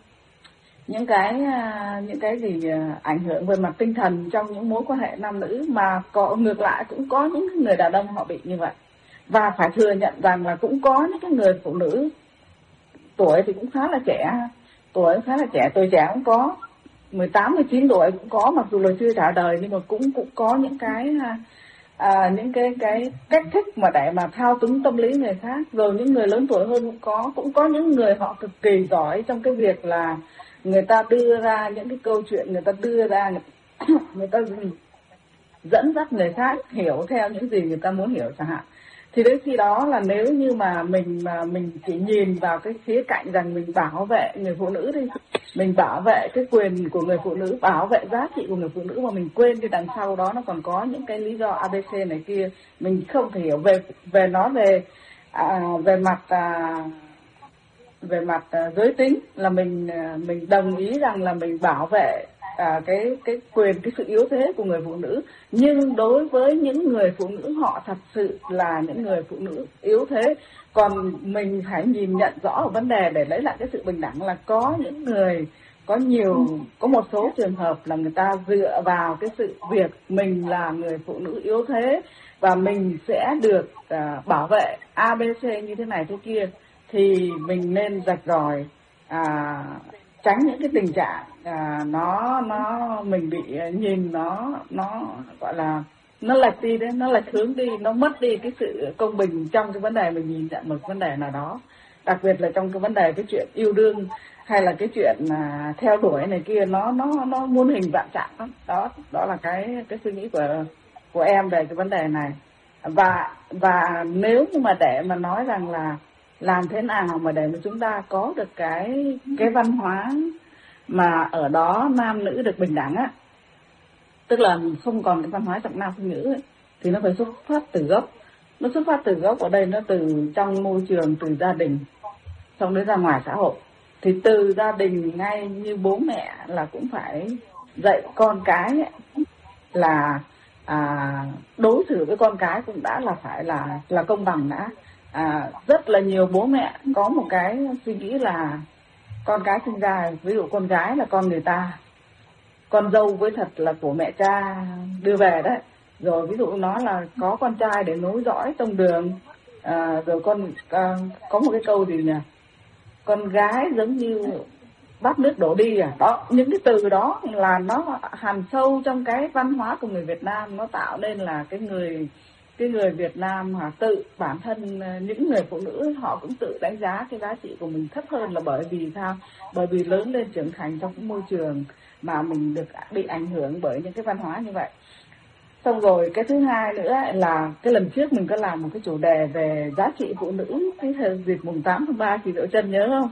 những cái những cái gì ảnh hưởng về mặt tinh thần trong những mối quan hệ nam nữ, mà có ngược lại cũng có những người đàn ông họ bị như vậy. Và phải thừa nhận rằng là cũng có những cái người phụ nữ tuổi thì cũng khá là trẻ, tuổi khá là trẻ, tuổi trẻ cũng có, mười tám, mười chín tuổi cũng có, mặc dù là chưa trả đời, nhưng mà cũng cũng có những cái à, những cái cái cách thức mà để mà thao túng tâm lý người khác. Rồi những người lớn tuổi hơn cũng có, cũng có những người họ cực kỳ giỏi trong cái việc là người ta đưa ra những cái câu chuyện, người ta đưa ra người ta dẫn dắt người khác hiểu theo những gì người ta muốn hiểu chẳng hạn. Thì đến khi đó là nếu như mà mình mà mình chỉ nhìn vào cái khía cạnh rằng mình bảo vệ người phụ nữ đi, mình bảo vệ cái quyền của người phụ nữ, bảo vệ giá trị của người phụ nữ, mà mình quên đi đằng sau đó nó còn có những cái lý do a bê xê này kia, mình không thể hiểu về về nó về à, về mặt à, về mặt uh, giới tính là mình uh, mình đồng ý rằng là mình bảo vệ uh, cái cái quyền, cái sự yếu thế của người phụ nữ, nhưng đối với những người phụ nữ họ thật sự là những người phụ nữ yếu thế. Còn mình phải nhìn nhận rõ ở vấn đề để lấy lại cái sự bình đẳng là có những người, có nhiều, có một số trường hợp là người ta dựa vào cái sự việc mình là người phụ nữ yếu thế và mình sẽ được uh, bảo vệ a bê xê như thế này thế kia, thì mình nên rạch ròi à, tránh những cái tình trạng à, nó nó mình bị nhìn nó nó gọi là nó lệch đi đấy, nó lệch hướng đi, nó mất đi cái sự công bình trong cái vấn đề mình nhìn nhận một vấn đề nào đó, đặc biệt là trong cái vấn đề cái chuyện yêu đương hay là cái chuyện à, theo đuổi này kia, nó nó nó muôn hình vạn trạng đó. đó đó là cái cái suy nghĩ của của em về cái vấn đề này. Và và nếu như mà để mà nói rằng là làm thế nào mà để mà chúng ta có được cái cái văn hóa mà ở đó nam nữ được bình đẳng á, tức là không còn cái văn hóa trọng nam khinh nữ ấy, thì nó phải xuất phát từ gốc. Nó xuất phát từ gốc ở đây nó từ trong môi trường, từ gia đình, xong đến ra ngoài xã hội. Thì từ gia đình ngay như bố mẹ là cũng phải dạy con cái ấy, là à, đối xử với con cái cũng đã là phải là là công bằng đã. À, rất là nhiều bố mẹ có một cái suy nghĩ là con cái sinh ra, ví dụ con gái là con người ta, con dâu với thật là của mẹ cha đưa về đấy, rồi ví dụ nó là có con trai để nối dõi tông đường, à, rồi con à, có một cái câu gì nhỉ, con gái giống như bát nước đổ đi à, đó, những cái từ đó là nó hằn sâu trong cái văn hóa của người Việt Nam, nó tạo nên là cái người cái người Việt Nam họ tự bản thân những người phụ nữ họ cũng tự đánh giá cái giá trị của mình thấp hơn, là bởi vì sao? Bởi vì lớn lên trưởng thành trong cái môi trường mà mình được bị ảnh hưởng bởi những cái văn hóa như vậy. Xong rồi cái thứ hai nữa là cái lần trước mình có làm một cái chủ đề về giá trị phụ nữ cái thời dịp mùng tám tháng ba, chị Diệu Trân nhớ không?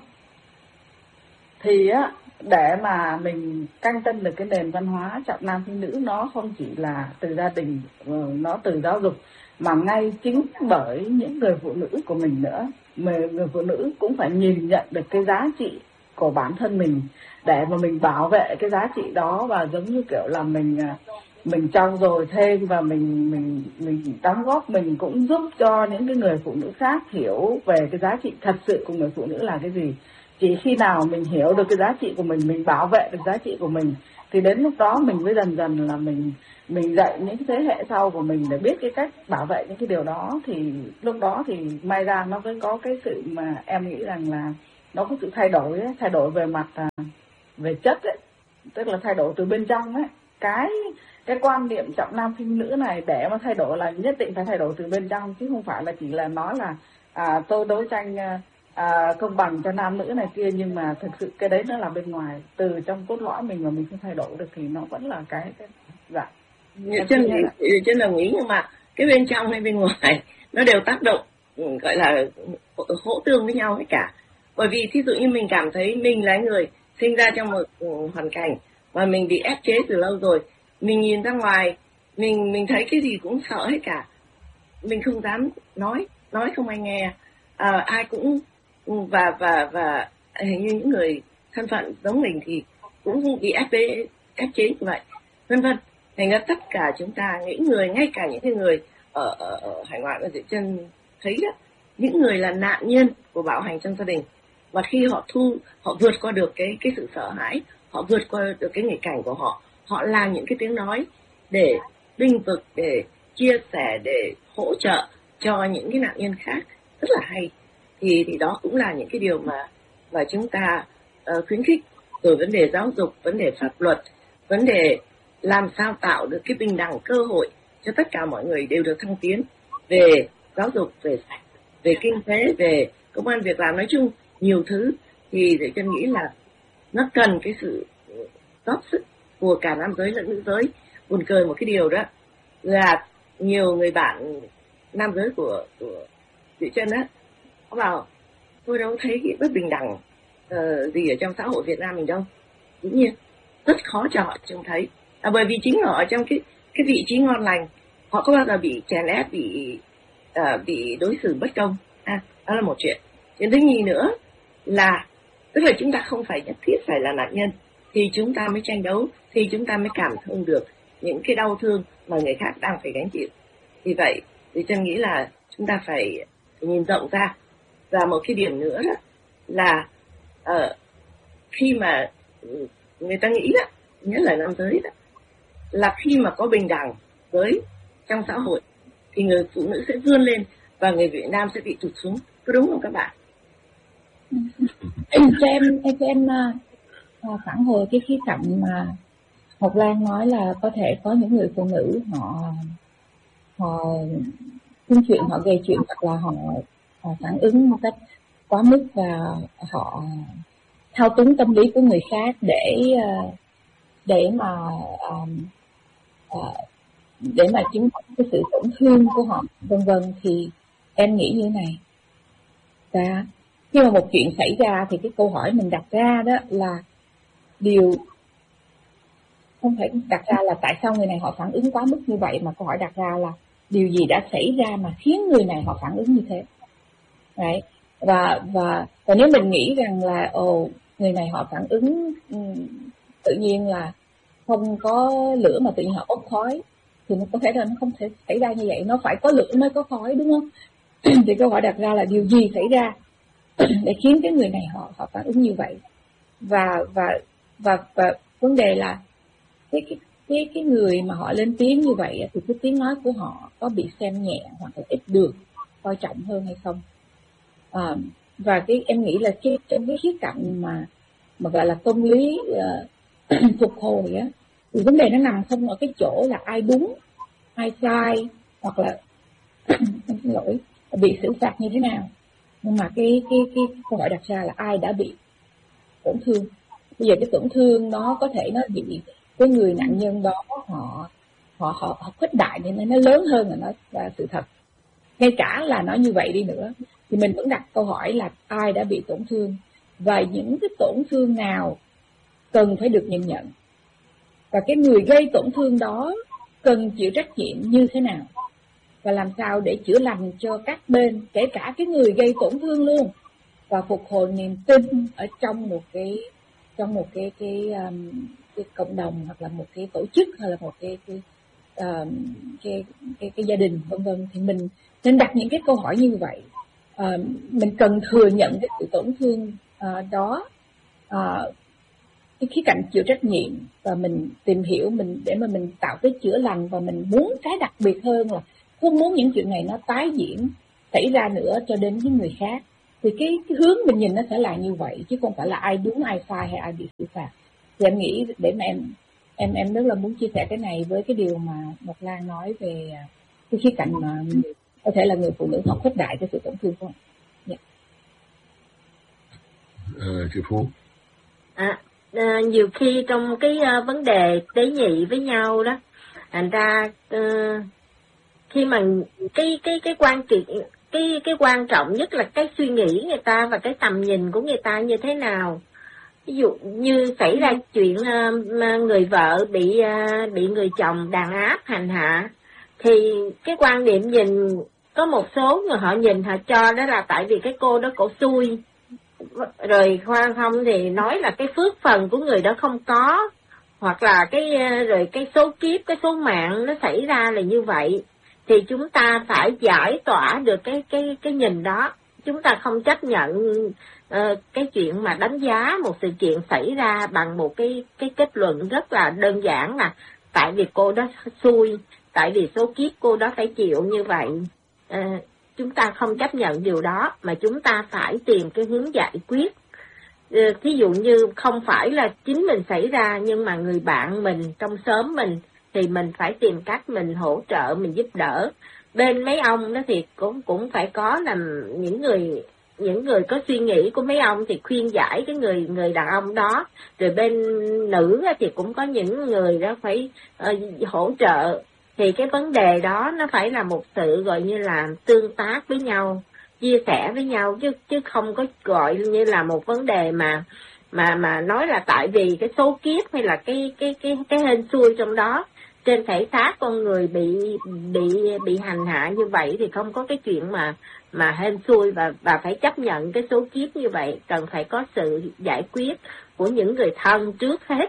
Thì á, để mà mình canh tân được cái nền văn hóa trọng nam khinh nữ, nó không chỉ là từ gia đình, nó từ giáo dục, mà ngay chính bởi những người phụ nữ của mình nữa. Người phụ nữ cũng phải nhìn nhận được cái giá trị của bản thân mình để mà mình bảo vệ cái giá trị đó, và giống như kiểu là mình mình trau dồi thêm và mình mình mình đóng góp, mình cũng giúp cho những cái người phụ nữ khác hiểu về cái giá trị thật sự của người phụ nữ là cái gì. chỉ khi nào mình hiểu được cái giá trị của mình, mình bảo vệ được giá trị của mình, thì đến lúc đó mình mới dần dần là mình mình dạy những cái thế hệ sau của mình để biết cái cách bảo vệ những cái điều đó. Thì lúc đó thì may ra nó mới có cái sự mà em nghĩ rằng là nó có sự thay đổi ấy, thay đổi về mặt à, về chất ấy, tức là thay đổi từ bên trong ấy. Cái cái quan niệm trọng nam khinh nữ này để mà thay đổi là nhất định phải thay đổi từ bên trong, chứ không phải là chỉ là nói là à, tôi đấu tranh à, công bằng cho nam nữ này kia, nhưng mà thực sự cái đấy nó là bên ngoài, từ trong cốt lõi mình mà mình không thay đổi được thì nó vẫn là cái, cái dạ. Chân chân đồng ý, nhưng mà cái bên trong hay bên ngoài nó đều tác động, gọi là hỗ tương với nhau hết cả. Bởi vì thí dụ như mình cảm thấy mình là người sinh ra trong một hoàn cảnh và mình bị ép chế từ lâu rồi, mình nhìn ra ngoài mình mình thấy cái gì cũng sợ hết cả, mình không dám nói nói không ai nghe, à, ai cũng và và và hình như những người thân phận giống mình thì cũng bị ép chế ép chế như vậy, vân vân. Thành ra tất cả chúng ta, những người, ngay cả những cái người ở, ở, ở hải ngoại, ở Diệu Chân thấy đó, những người là nạn nhân của bạo hành trong gia đình, và khi họ thu họ vượt qua được cái cái sự sợ hãi, họ vượt qua được cái nghịch cảnh của họ, họ làm những cái tiếng nói để bênh vực, để chia sẻ, để hỗ trợ cho những cái nạn nhân khác, rất là hay. Thì thì đó cũng là những cái điều mà mà chúng ta uh, khuyến khích. Rồi vấn đề giáo dục, vấn đề pháp luật, vấn đề làm sao tạo được cái bình đẳng cơ hội cho tất cả mọi người đều được thăng tiến về giáo dục, về về kinh tế, về công ăn việc làm, nói chung nhiều thứ. Thì để chân nghĩ là nó cần cái sự góp sức của cả nam giới lẫn nữ giới. Buồn cười một cái điều đó là nhiều người bạn nam giới của của Diệu Chân á, có bảo tôi đâu thấy cái bất bình đẳng uh, gì ở trong xã hội Việt Nam mình đâu. Dĩ nhiên rất khó cho họ trông thấy, à, bởi vì chính họ ở trong cái cái vị trí ngon lành, họ có bao giờ bị chèn ép, bị uh, bị đối xử bất công, à, đó là một chuyện. Chuyện thứ nhì nữa là tức là chúng ta không phải nhất thiết phải là nạn nhân thì chúng ta mới tranh đấu, thì chúng ta mới cảm thông được những cái đau thương mà người khác đang phải gánh chịu. Vì vậy thì Chân nghĩ là chúng ta phải nhìn rộng ra. Và một cái điểm nữa đó là uh, khi mà người ta nghĩ đó, nhất là nam giới đó, là khi mà có bình đẳng giới trong xã hội thì người phụ nữ sẽ vươn lên và người Việt Nam sẽ bị tụt xuống. Có đúng không các bạn? Cho em em cho em uh, phản hồi cái khía cạnh mà Ngọc Lan nói là có thể có những người phụ nữ họ họ chung chuyện, họ gây chuyện, hoặc là họ, họ phản ứng một cách quá mức và họ thao túng tâm lý của người khác để để mà để mà chứng tỏ cái sự tổn thương của họ, vân vân. Thì em nghĩ như thế này, và khi mà một chuyện xảy ra thì cái câu hỏi mình đặt ra đó là điều không phải đặt ra là tại sao người này họ phản ứng quá mức như vậy, mà câu hỏi đặt ra là điều gì đã xảy ra mà khiến người này họ phản ứng như thế. Đấy. Và và và nếu mình nghĩ rằng là ồ người này họ phản ứng tự nhiên là không có lửa mà tự nhiên họ bốc khói, thì nó có thể là nó không thể xảy ra như vậy, nó phải có lửa mới có khói, đúng không? Thì câu hỏi đặt ra là điều gì xảy ra để khiến cái người này họ họ phản ứng như vậy. Và và và và vấn đề là cái cái cái cái người mà họ lên tiếng như vậy thì cái tiếng nói của họ có bị xem nhẹ hoặc là ít được coi trọng hơn hay không. À, và cái em nghĩ là cái trong cái khía cạnh mà mà gọi là công lý uh, phục hồi á, thì vấn đề nó nằm không ở cái chỗ là ai đúng ai sai, hoặc là xin lỗi bị xử phạt như thế nào, nhưng mà cái cái cái câu hỏi đặt ra là ai đã bị tổn thương. Bây giờ cái tổn thương nó có thể nó bị cái người nạn nhân đó họ họ họ, họ khuếch đại nên nó lớn hơn là nó là sự thật. Ngay cả là nói như vậy đi nữa thì mình vẫn đặt câu hỏi là ai đã bị tổn thương và những cái tổn thương nào cần phải được nhìn nhận, và cái người gây tổn thương đó cần chịu trách nhiệm như thế nào, và làm sao để chữa lành cho các bên, kể cả cái người gây tổn thương luôn, và phục hồi niềm tin ở trong một cái trong một cái cái, um, cái cộng đồng, hoặc là một cái tổ chức, hay là một cái cái uh, cái, cái cái gia đình, vân vân. Thì mình nên đặt những cái câu hỏi như vậy. Uh, mình cần thừa nhận cái sự tổn thương uh, đó, uh, cái khía cạnh chịu trách nhiệm và mình tìm hiểu mình để mà mình tạo cái chữa lành, và mình muốn cái đặc biệt hơn là không muốn những chuyện này nó tái diễn xảy ra nữa cho đến với người khác. Thì cái, cái hướng mình nhìn nó sẽ là như vậy, chứ không phải là ai đúng ai sai hay ai bị xử phạt. Thì em nghĩ để mà em em em rất là muốn chia sẻ cái này với cái điều mà Ngọc Lan nói về cái khía cạnh mà có thể là người phụ nữ họ khuếch đại cho sự tổn thương của họ. Yeah. Ờ, chị Phú. À, à, nhiều khi trong cái uh, vấn đề tế nhị với nhau đó, thành ra uh, khi mà cái cái cái quan kiện cái cái quan trọng nhất là cái suy nghĩ người ta và cái tầm nhìn của người ta như thế nào. Ví dụ như xảy ra chuyện uh, người vợ bị uh, bị người chồng đàn áp hành hạ, thì cái quan điểm nhìn, có một số người họ nhìn họ cho đó là tại vì cái cô đó cổ xui, rồi khoan không thì nói là cái phước phần của người đó không có, hoặc là cái rồi cái số kiếp, cái số mạng nó xảy ra là như vậy. Thì chúng ta phải giải tỏa được cái cái cái nhìn đó. Chúng ta không chấp nhận uh, cái chuyện mà đánh giá một sự kiện xảy ra bằng một cái cái kết luận rất là đơn giản là tại vì cô đó xui, tại vì số kiếp cô đó phải chịu như vậy. Uh, chúng ta không chấp nhận điều đó, mà chúng ta phải tìm cái hướng giải quyết. Uh, thí dụ như không phải là chính mình xảy ra, nhưng mà người bạn mình trong xóm mình, thì mình phải tìm cách mình hỗ trợ, mình giúp đỡ. Bên mấy ông đó thì cũng cũng phải có là những người những người có suy nghĩ của mấy ông thì khuyên giải cái người người đàn ông đó. Rồi bên nữ thì cũng có những người đó phải uh, hỗ trợ. Thì cái vấn đề đó nó phải là một sự gọi như là tương tác với nhau, chia sẻ với nhau, chứ chứ không có gọi như là một vấn đề mà mà mà nói là tại vì cái số kiếp hay là cái cái cái cái hên xui trong đó trên thể xác con người bị bị bị hành hạ như vậy, thì không có cái chuyện mà mà hên xui và và phải chấp nhận cái số kiếp như vậy. Cần phải có sự giải quyết của những người thân trước hết,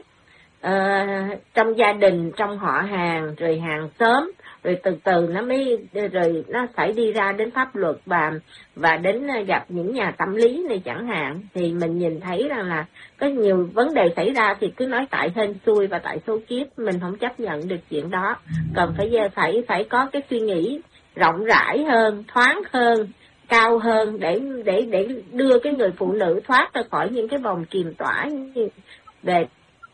uh, trong gia đình, trong họ hàng, rồi hàng xóm, rồi từ từ nó mới rồi nó phải đi ra đến pháp luật và và đến gặp những nhà tâm lý này chẳng hạn. Thì mình nhìn thấy rằng là có nhiều vấn đề xảy ra thì cứ nói tại hên xui và tại số kiếp, mình không chấp nhận được chuyện đó. Cần phải phải phải có cái suy nghĩ rộng rãi hơn, thoáng hơn, cao hơn để để để đưa cái người phụ nữ thoát ra khỏi những cái vòng kiềm tỏa về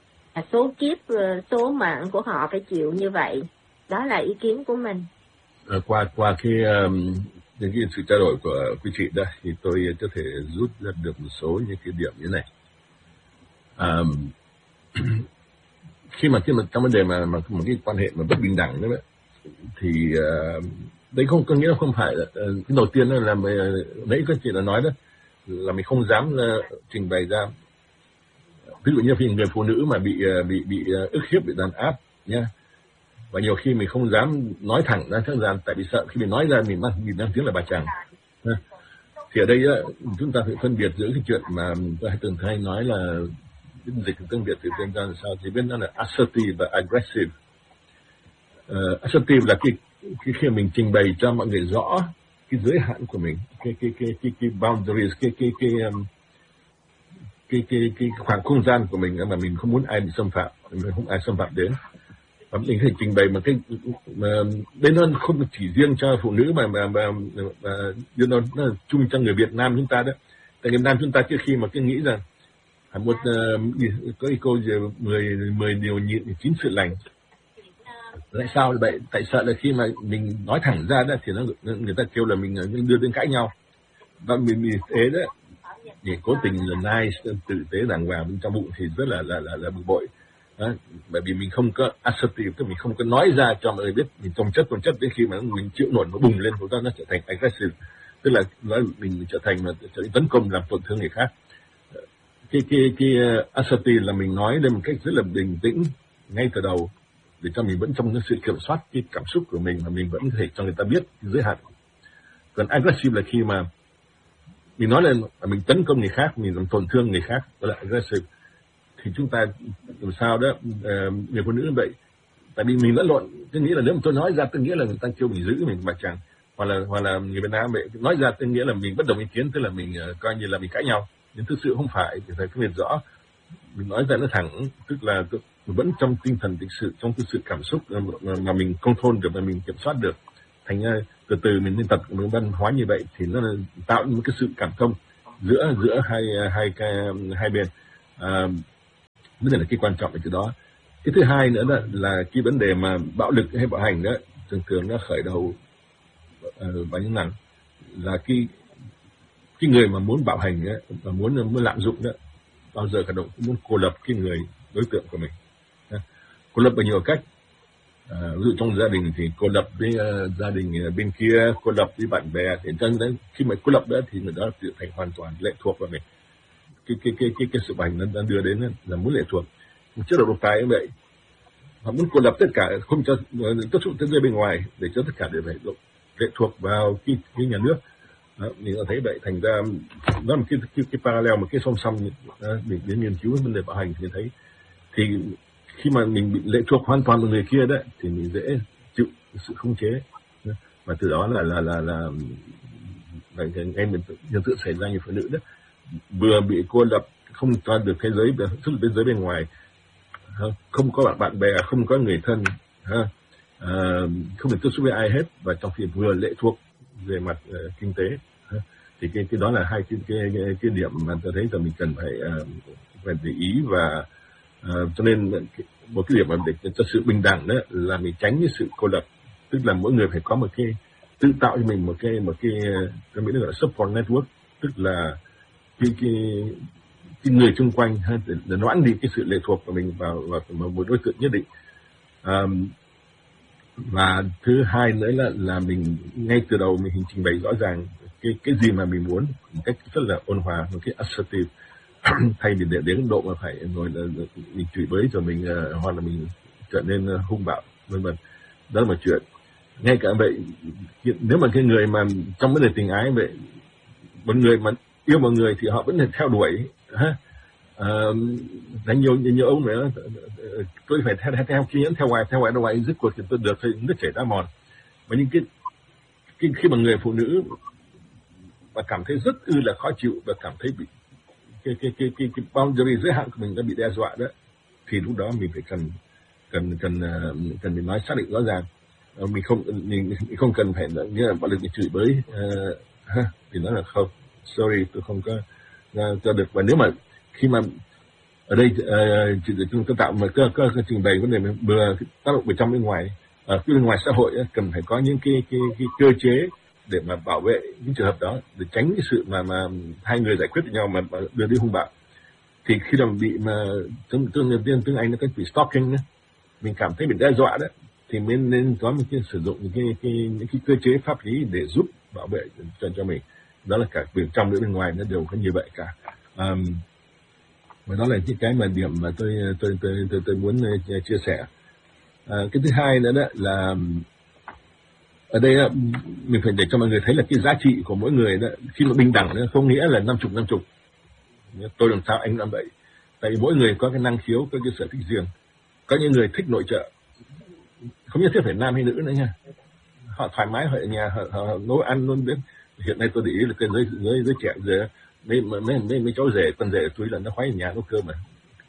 số kiếp, số mạng của họ phải chịu như vậy. Đó là ý kiến của mình. À, qua qua cái um, những cái sự trao đổi của quý chị đây thì tôi có thể rút ra được một số những cái điểm như này. Um, khi mà khi mà trong vấn đề mà mà một cái quan hệ mà bất bình đẳng đấy, thì uh, đấy không có nghĩa là không phải là uh, cái đầu tiên là nãy các chị đã nói đó là mình không dám uh, trình bày ra. Ví dụ như khi người phụ nữ mà bị uh, bị bị uh, ức hiếp, bị đàn áp nha, và nhiều khi mình không dám nói thẳng ra chắc rằng tại vì sợ khi mình nói ra mình mang mình đang tiếng là bà chàng. Thì ở đây chúng ta phải phân biệt giữa cái chuyện mà tôi hay từng hay nói là dịch tiếng Việt thì tên ra là sao, thì bên đó là assertive và aggressive. Uh, assertive là cái, cái khi mình trình bày cho mọi người rõ cái giới hạn của mình, cái cái cái cái, cái boundaries, cái cái cái um, cái cái cái khoảng không gian của mình mà mình không muốn ai bị xâm phạm, mình không ai xâm phạm đến. Và mình phải trình bày mà cái mà bên hơn không chỉ riêng cho phụ nữ mà mà mà, mà nó, nó là chung cho người Việt Nam chúng ta đó. Tại Việt Nam chúng ta trước khi mà cứ nghĩ rằng một uh, có câu mười mười điều nhịn chín sự lành. Tại sao vậy? Tại sợ là khi mà mình nói thẳng ra đó thì nó người ta kêu là mình đưa đến cãi nhau. Và mình vì thế đó thì cố tình là nice, tử tế đàng hoàng bên trong bụng thì rất là là là, là bực bội. Đó, bởi vì mình không có assertive, tức mình không có nói ra cho mọi người biết, mình trồng chất trồng chất đến khi mà mình chịu nổi nó bùng lên, chúng ta nó trở thành aggressive, tức là nói mình trở thành mà trở thành tấn công làm tổn thương người khác. Cái cái cái assertive là mình nói lên một cách rất là bình tĩnh ngay từ đầu để cho mình vẫn trong cái sự kiểm soát cái cảm xúc của mình, mà mình vẫn có thể cho người ta biết cái giới hạn. Còn aggressive là khi mà mình nói lên mình tấn công người khác, mình làm tổn thương người khác, đó là aggressive. Thì chúng ta làm sao đó uh, người phụ nữ như vậy, tại vì mình lẫn lộn, tôi nghĩ là nếu mà tôi nói ra tôi nghĩa là người ta kêu mình giữ mình bà chàng, hoặc là hoặc là người Việt Nam vậy nói ra tôi nghĩa là mình bất đồng ý kiến, tức là mình uh, coi như là mình cãi nhau. nhưng thực sự không phải, thì phải phân biệt rõ. Mình nói ra nó thẳng, tức là vẫn trong tinh thần thực sự, trong cái sự cảm xúc mà mình control được, mà mình kiểm soát được. Thành ra từ từ mình nên tập một văn hóa như vậy thì nó tạo một cái sự cảm thông giữa giữa hai hai cái hai bên. À, vấn đề là cái quan trọng ở chỗ đó. Cái thứ hai nữa là, là cái vấn đề mà bạo lực hay bạo hành đó thường thường nó khởi đầu uh, vào những nào là cái cái người mà muốn bạo hành đó, mà muốn muốn lạm dụng đó, bao giờ cả động cũng muốn cô lập cái người đối tượng của mình. Cô lập bằng nhiều cách. À, ví dụ trong gia đình thì cô lập với uh, gia đình bên kia, cô lập với bạn bè, thì chân đấy khi mà cô lập đó thì người đó tự thành hoàn toàn lệ thuộc vào mình. Cái cái cái cái cái sự bành nó đang đưa đến là muốn lệ thuộc. Một chế độ độc tài như vậy, họ muốn cô lập tất cả, không cho tất cả thế giới bên ngoài, để cho tất cả đều phải lệ thuộc vào cái, cái nhà nước. Đó, mình có thấy vậy, thành ra đó là một cái cái, cái parallel, một cái song song mình đến nghiên cứu vấn đề bạo hành thì thấy thì khi mà mình bị lệ thuộc hoàn toàn vào người kia đấy thì mình dễ chịu sự khống chế, và từ đó là là là là, là ngay mình hiện tượng xảy ra như phụ nữ đó, vừa bị cô lập, không cho được thế giới, xuất thế giới bên ngoài, không có bạn bạn bè, không có người thân, à, không được tiếp xúc với ai hết, và trong khi vừa lệ thuộc về mặt uh, kinh tế, thì cái cái đó là hai cái cái cái, cái điểm mà tôi thấy là mình cần phải uh, phải để ý. Và uh, cho nên một cái điểm mà để cho sự bình đẳng đó là mình tránh cái sự cô lập, tức là mỗi người phải có một cái tự tạo cho mình một cái một cái cái gọi là support network, tức là cái cái cái người xung quanh để, để loãng đi cái sự lệ thuộc của mình vào vào một đối tượng nhất định. Um, và thứ hai nữa là là mình ngay từ đầu mình hình trình bày rõ ràng cái cái gì mà mình muốn một cách rất là ôn hòa, một cái assertive, thay vì để đến độ mà phải ngồi là mình chửi bới rồi mình uh, hoặc là mình trở nên uh, hung bạo vân vân. Đó là một chuyện. Ngay cả vậy, nếu mà cái người mà trong vấn đề tình ái vậy, một người mà yêu một người thì họ vẫn phải theo đuổi, ha, uh, đánh nhiều nhiều ông nữa, tôi phải theo theo khi theo ngoài theo ngoài ngoài dứt cuộc thì tôi được thì nước chảy đá mòn. Và những cái, cái khi mà người phụ nữ mà cảm thấy rất ư là khó chịu và cảm thấy bị cái cái cái cái, cái boundary giới hạn của mình đã bị đe dọa đó, thì lúc đó mình phải cần cần cần cần mình nói xác định rõ ràng. Mình không mình, mình không cần phải như là bạo lực bị chửi bới, uh, ha, thì nói là không, sorry tôi không có uh, cho được. Và nếu mà khi mà ở đây uh, chúng ta tạo một cơ cơ trình bày vấn đề vừa tác động bên trong bên ngoài, ở uh, bên ngoài xã hội uh, cần phải có những cái cái cái cơ chế để mà bảo vệ những trường hợp đó, để tránh cái sự mà mà hai người giải quyết với nhau mà, mà đưa đi hung bạo. Thì khi nào bị mà tương tương tiếng tiếng Anh nó cái bị stalking đó, mình cảm thấy bị đe dọa đó, thì mình nên có một cái sử dụng những cái, cái những cái cơ chế pháp lý để giúp bảo vệ cho cho mình. Đó là cả bên trong lẫn bên ngoài nó đều có như vậy cả. Um, và đó là những cái mà điểm mà tôi tôi tôi tôi, tôi muốn chia sẻ. À, cái thứ hai nữa đó là ở đây là mình phải để cho mọi người thấy là cái giá trị của mỗi người đó, khi mà bình đẳng đó, không nghĩa là năm chục năm chục tôi làm sao anh làm vậy. Tại vì mỗi người có cái năng khiếu, có cái sở thích riêng. Có những người thích nội trợ, không nhất thiết phải nam hay nữ nữa nha, họ thoải mái họ ở nhà họ, họ nấu ăn luôn biết. Hiện nay tôi để ý là cái giới giới giới trẻ giờ mấy mấy mấy mấy cháu rể con rể tôi là nó khoái ở nhà nấu cơm mà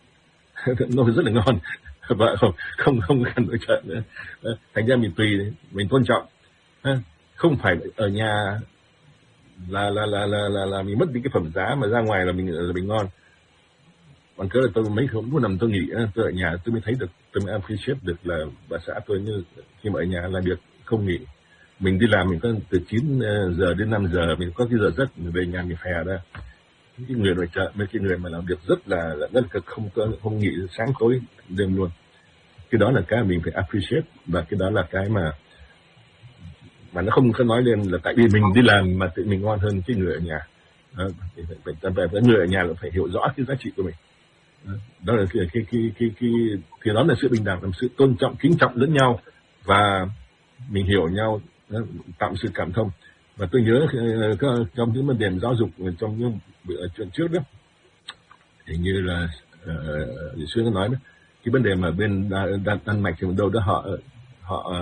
nó rất là ngon vợ không không không cần nội trợ nữa. Thành ra mình tùy mình tôn trọng, không phải ở nhà là là là là là, là mình mất đi cái phẩm giá, mà ra ngoài là mình là mình ngon. Còn cớ là tôi mấy không muốn nằm tôi nghỉ, tôi ở nhà tôi mới thấy được, tôi mới appreciate được là bà xã tôi như khi mà ở nhà làm việc không nghỉ. Mình đi làm mình có từ chín giờ đến năm giờ, mình có cái giờ giấc, mình về nhà mình phè ra. Cái người nội trợ mấy cái người mà làm việc rất là rất là cực, không có không nghỉ sáng tối đêm luôn. Cái đó là cái mình phải appreciate, và cái đó là cái mà mà nó không có nói lên là tại vì mình đi làm mà tự mình ngon hơn cái người ở nhà. Đó, phải, phải, phải, phải người ở nhà là phải hiểu rõ cái giá trị của mình. Đó là cái cái cái cái, cái thì đó là sự bình đẳng, là sự tôn trọng, kính trọng lẫn nhau, và mình hiểu nhau, tạo sự cảm thông. Và tôi nhớ trong những vấn đề giáo dục trong những bữa chuyện trước đó, hình như là uh, xưa nó nói đó, cái vấn đề mà bên Đan, Đan Mạch thì đâu đó họ họ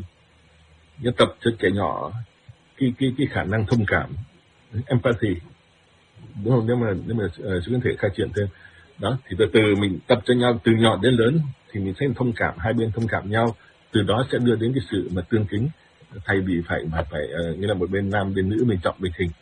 uh, tập cho trẻ nhỏ cái cái cái khả năng thông cảm, empathy, đúng không? Nếu mà nếu mà uh, sư có thể khai triển thêm đó, thì từ từ mình tập cho nhau từ nhỏ đến lớn thì mình sẽ thông cảm, hai bên thông cảm nhau, từ đó sẽ đưa đến cái sự mà tương kính, thay vì phải phải phải uh, như là một bên nam bên nữ mình trọng bên hình.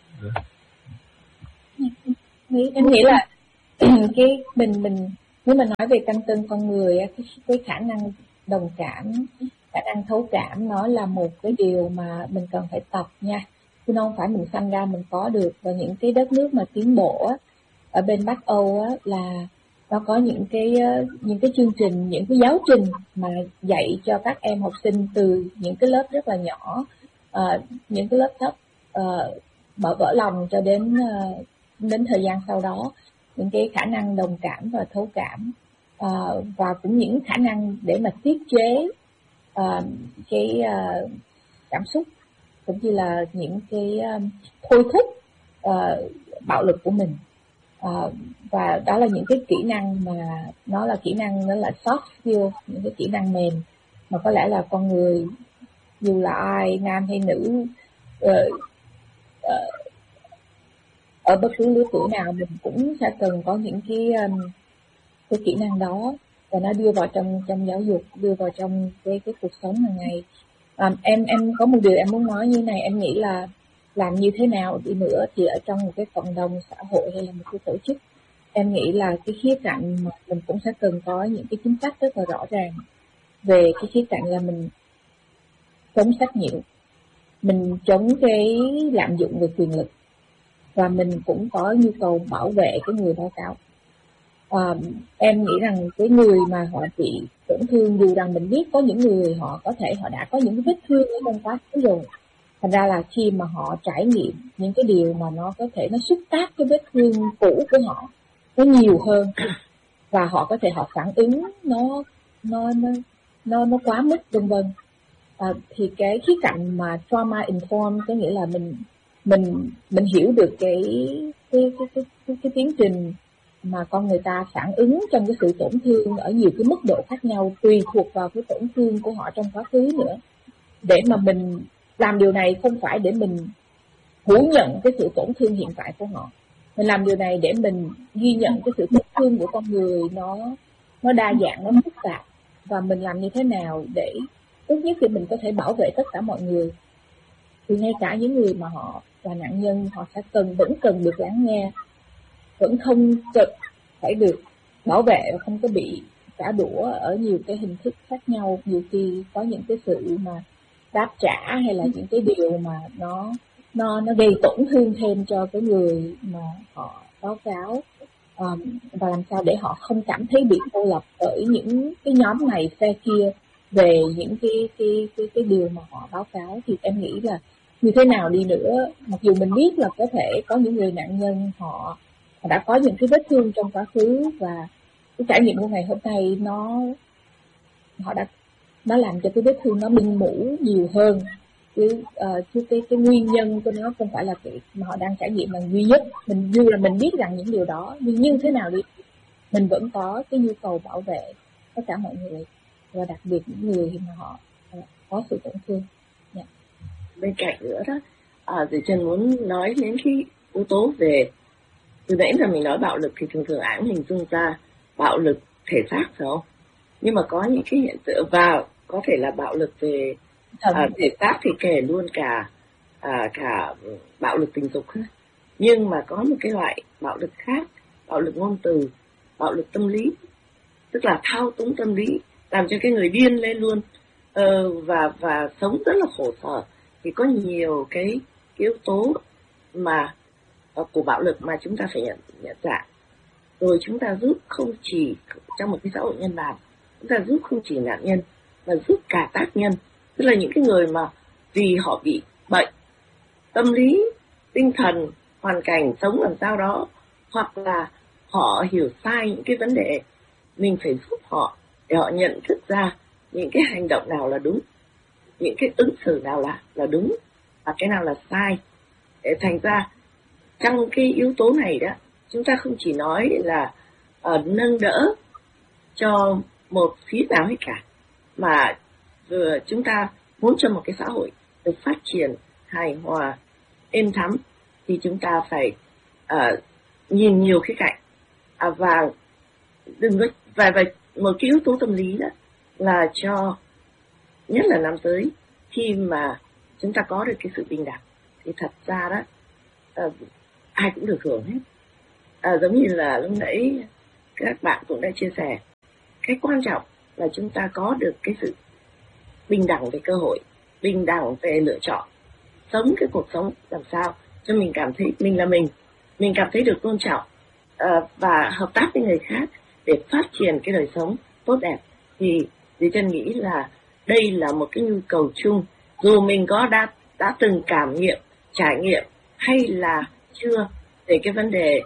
Em nghĩ là cái mình mình nếu mà nói về căn tương con người, cái, cái khả năng đồng cảm, khả năng thấu cảm, nó là một cái điều mà mình cần phải tập nha, chứ nó không phải mình sanh ra mình có được. Và những cái đất nước mà tiến bộ á, ở bên Bắc Âu á, là nó có những cái những cái chương trình, những cái giáo trình mà dạy cho các em học sinh từ những cái lớp rất là nhỏ, uh, những cái lớp thấp, uh, mở vỡ lòng cho đến uh, đến thời gian sau đó, những cái khả năng đồng cảm và thấu cảm, uh, và cũng những khả năng để mà tiết chế uh, cái uh, cảm xúc, cũng như là những cái um, thôi thúc uh, bạo lực của mình. Uh, và đó là những cái kỹ năng mà nó là kỹ năng, nó là soft skill, những cái kỹ năng mềm mà có lẽ là con người dù là ai, nam hay nữ, uh, uh, ở bất cứ lứa tuổi nào mình cũng sẽ cần có những cái um, cái kỹ năng đó, và nó đưa vào trong trong giáo dục, đưa vào trong cái cái cuộc sống hàng ngày. Um, em em có một điều em muốn nói như này, em nghĩ là làm như thế nào đi nữa thì ở trong một cái cộng đồng xã hội hay là một cái tổ chức, em nghĩ là cái khía cạnh mà mình cũng sẽ cần có những cái chính sách rất là rõ ràng về cái khía cạnh là mình chống sách nhiễu, mình chống cái lạm dụng về quyền lực, và mình cũng có nhu cầu bảo vệ cái người báo cáo. À, em nghĩ rằng cái người mà họ bị tổn thương, dù rằng mình biết có những người họ có thể họ đã có những cái vết thương ở trong quá khứ rồi, thành ra là khi mà họ trải nghiệm những cái điều mà nó có thể nó xúc tác cái vết thương cũ của họ nó nhiều hơn, và họ có thể họ phản ứng nó nó nó nó, nó quá mức vân vân. À, thì cái khía cạnh mà trauma informed có nghĩa là mình mình mình hiểu được cái cái cái cái, cái, cái tiến trình mà con người ta phản ứng trong cái sự tổn thương ở nhiều cái mức độ khác nhau, tùy thuộc vào cái tổn thương của họ trong quá khứ nữa, để mà mình làm điều này không phải để mình phủ nhận cái sự tổn thương hiện tại của họ, mình làm điều này để mình ghi nhận cái sự tổn thương của con người nó nó đa dạng, nó phức tạp, và mình làm như thế nào để tốt nhất thì mình có thể bảo vệ tất cả mọi người. Thì ngay cả những người mà họ là nạn nhân, họ sẽ cần vẫn cần được lắng nghe, vẫn không cần phải được bảo vệ và không có bị trả đũa ở nhiều cái hình thức khác nhau. Nhiều khi có những cái sự mà đáp trả hay là những cái điều mà nó nó nó gây tổn thương thêm cho cái người mà họ báo cáo, um, và làm sao để họ không cảm thấy bị cô lập bởi những cái nhóm này phe kia về những cái cái cái cái điều mà họ báo cáo. Thì em nghĩ là như thế nào đi nữa, mặc dù mình biết là có thể có những người nạn nhân họ, họ đã có những cái vết thương trong quá khứ, và cái trải nghiệm của ngày hôm nay nó họ đã nó làm cho cái vết thương nó binh mũ nhiều hơn, chứ uh, chứ cái cái nguyên nhân của nó không phải là cái mà họ đang trải nghiệm là duy nhất. Mình dù là mình biết rằng những điều đó, nhưng như thế nào đi mình vẫn có cái nhu cầu bảo vệ tất cả mọi người, và đặc biệt những người mà họ uh, có sự tổn thương. Yeah. Bên cạnh nữa đó, à, thì Trân muốn nói đến cái yếu tố về, từ nãy giờ mình nói bạo lực thì thường thường ai cũng hình dung ra bạo lực thể xác phải không? Nhưng mà có những cái hiện tượng, và có thể là bạo lực về à, thể xác thì kể luôn cả à, cả bạo lực tình dục. Nhưng mà có một cái loại bạo lực khác, bạo lực ngôn từ, bạo lực tâm lý, tức là thao túng tâm lý, làm cho cái người điên lên luôn, ờ, và và sống rất là khổ sở. Thì có nhiều cái, cái yếu tố mà uh, của bạo lực mà chúng ta phải nhận nhận ra, rồi chúng ta giúp không chỉ trong một cái xã hội nhân bản, chúng ta giúp không chỉ nạn nhân mà giúp cả tác nhân, tức là những cái người mà vì họ bị bệnh tâm lý, tinh thần, hoàn cảnh sống làm sao đó, hoặc là họ hiểu sai những cái vấn đề, mình phải giúp họ để họ nhận thức ra những cái hành động nào là đúng, những cái ứng xử nào là là đúng và cái nào là sai. Để thành ra trong cái yếu tố này đó, chúng ta không chỉ nói là uh, nâng đỡ cho một phía nào hết cả, mà vừa chúng ta muốn cho một cái xã hội được phát triển hài hòa, êm thắm, thì chúng ta phải uh, nhìn nhiều khía cạnh, à, và đừng có và, và một cái yếu tố tâm lý đó là cho nhất là nam giới, khi mà chúng ta có được cái sự bình đẳng thì thật ra đó uh, ai cũng được hưởng hết. À, giống như là lúc nãy các bạn cũng đã chia sẻ, cái quan trọng là chúng ta có được cái sự bình đẳng về cơ hội, bình đẳng về lựa chọn, sống cái cuộc sống làm sao cho mình cảm thấy mình là mình, mình cảm thấy được tôn trọng, uh, và hợp tác với người khác để phát triển cái đời sống tốt đẹp. Thì Thúy Trân nghĩ là đây là một cái nhu cầu chung, dù mình có đã đã từng cảm nghiệm, trải nghiệm hay là chưa về cái vấn đề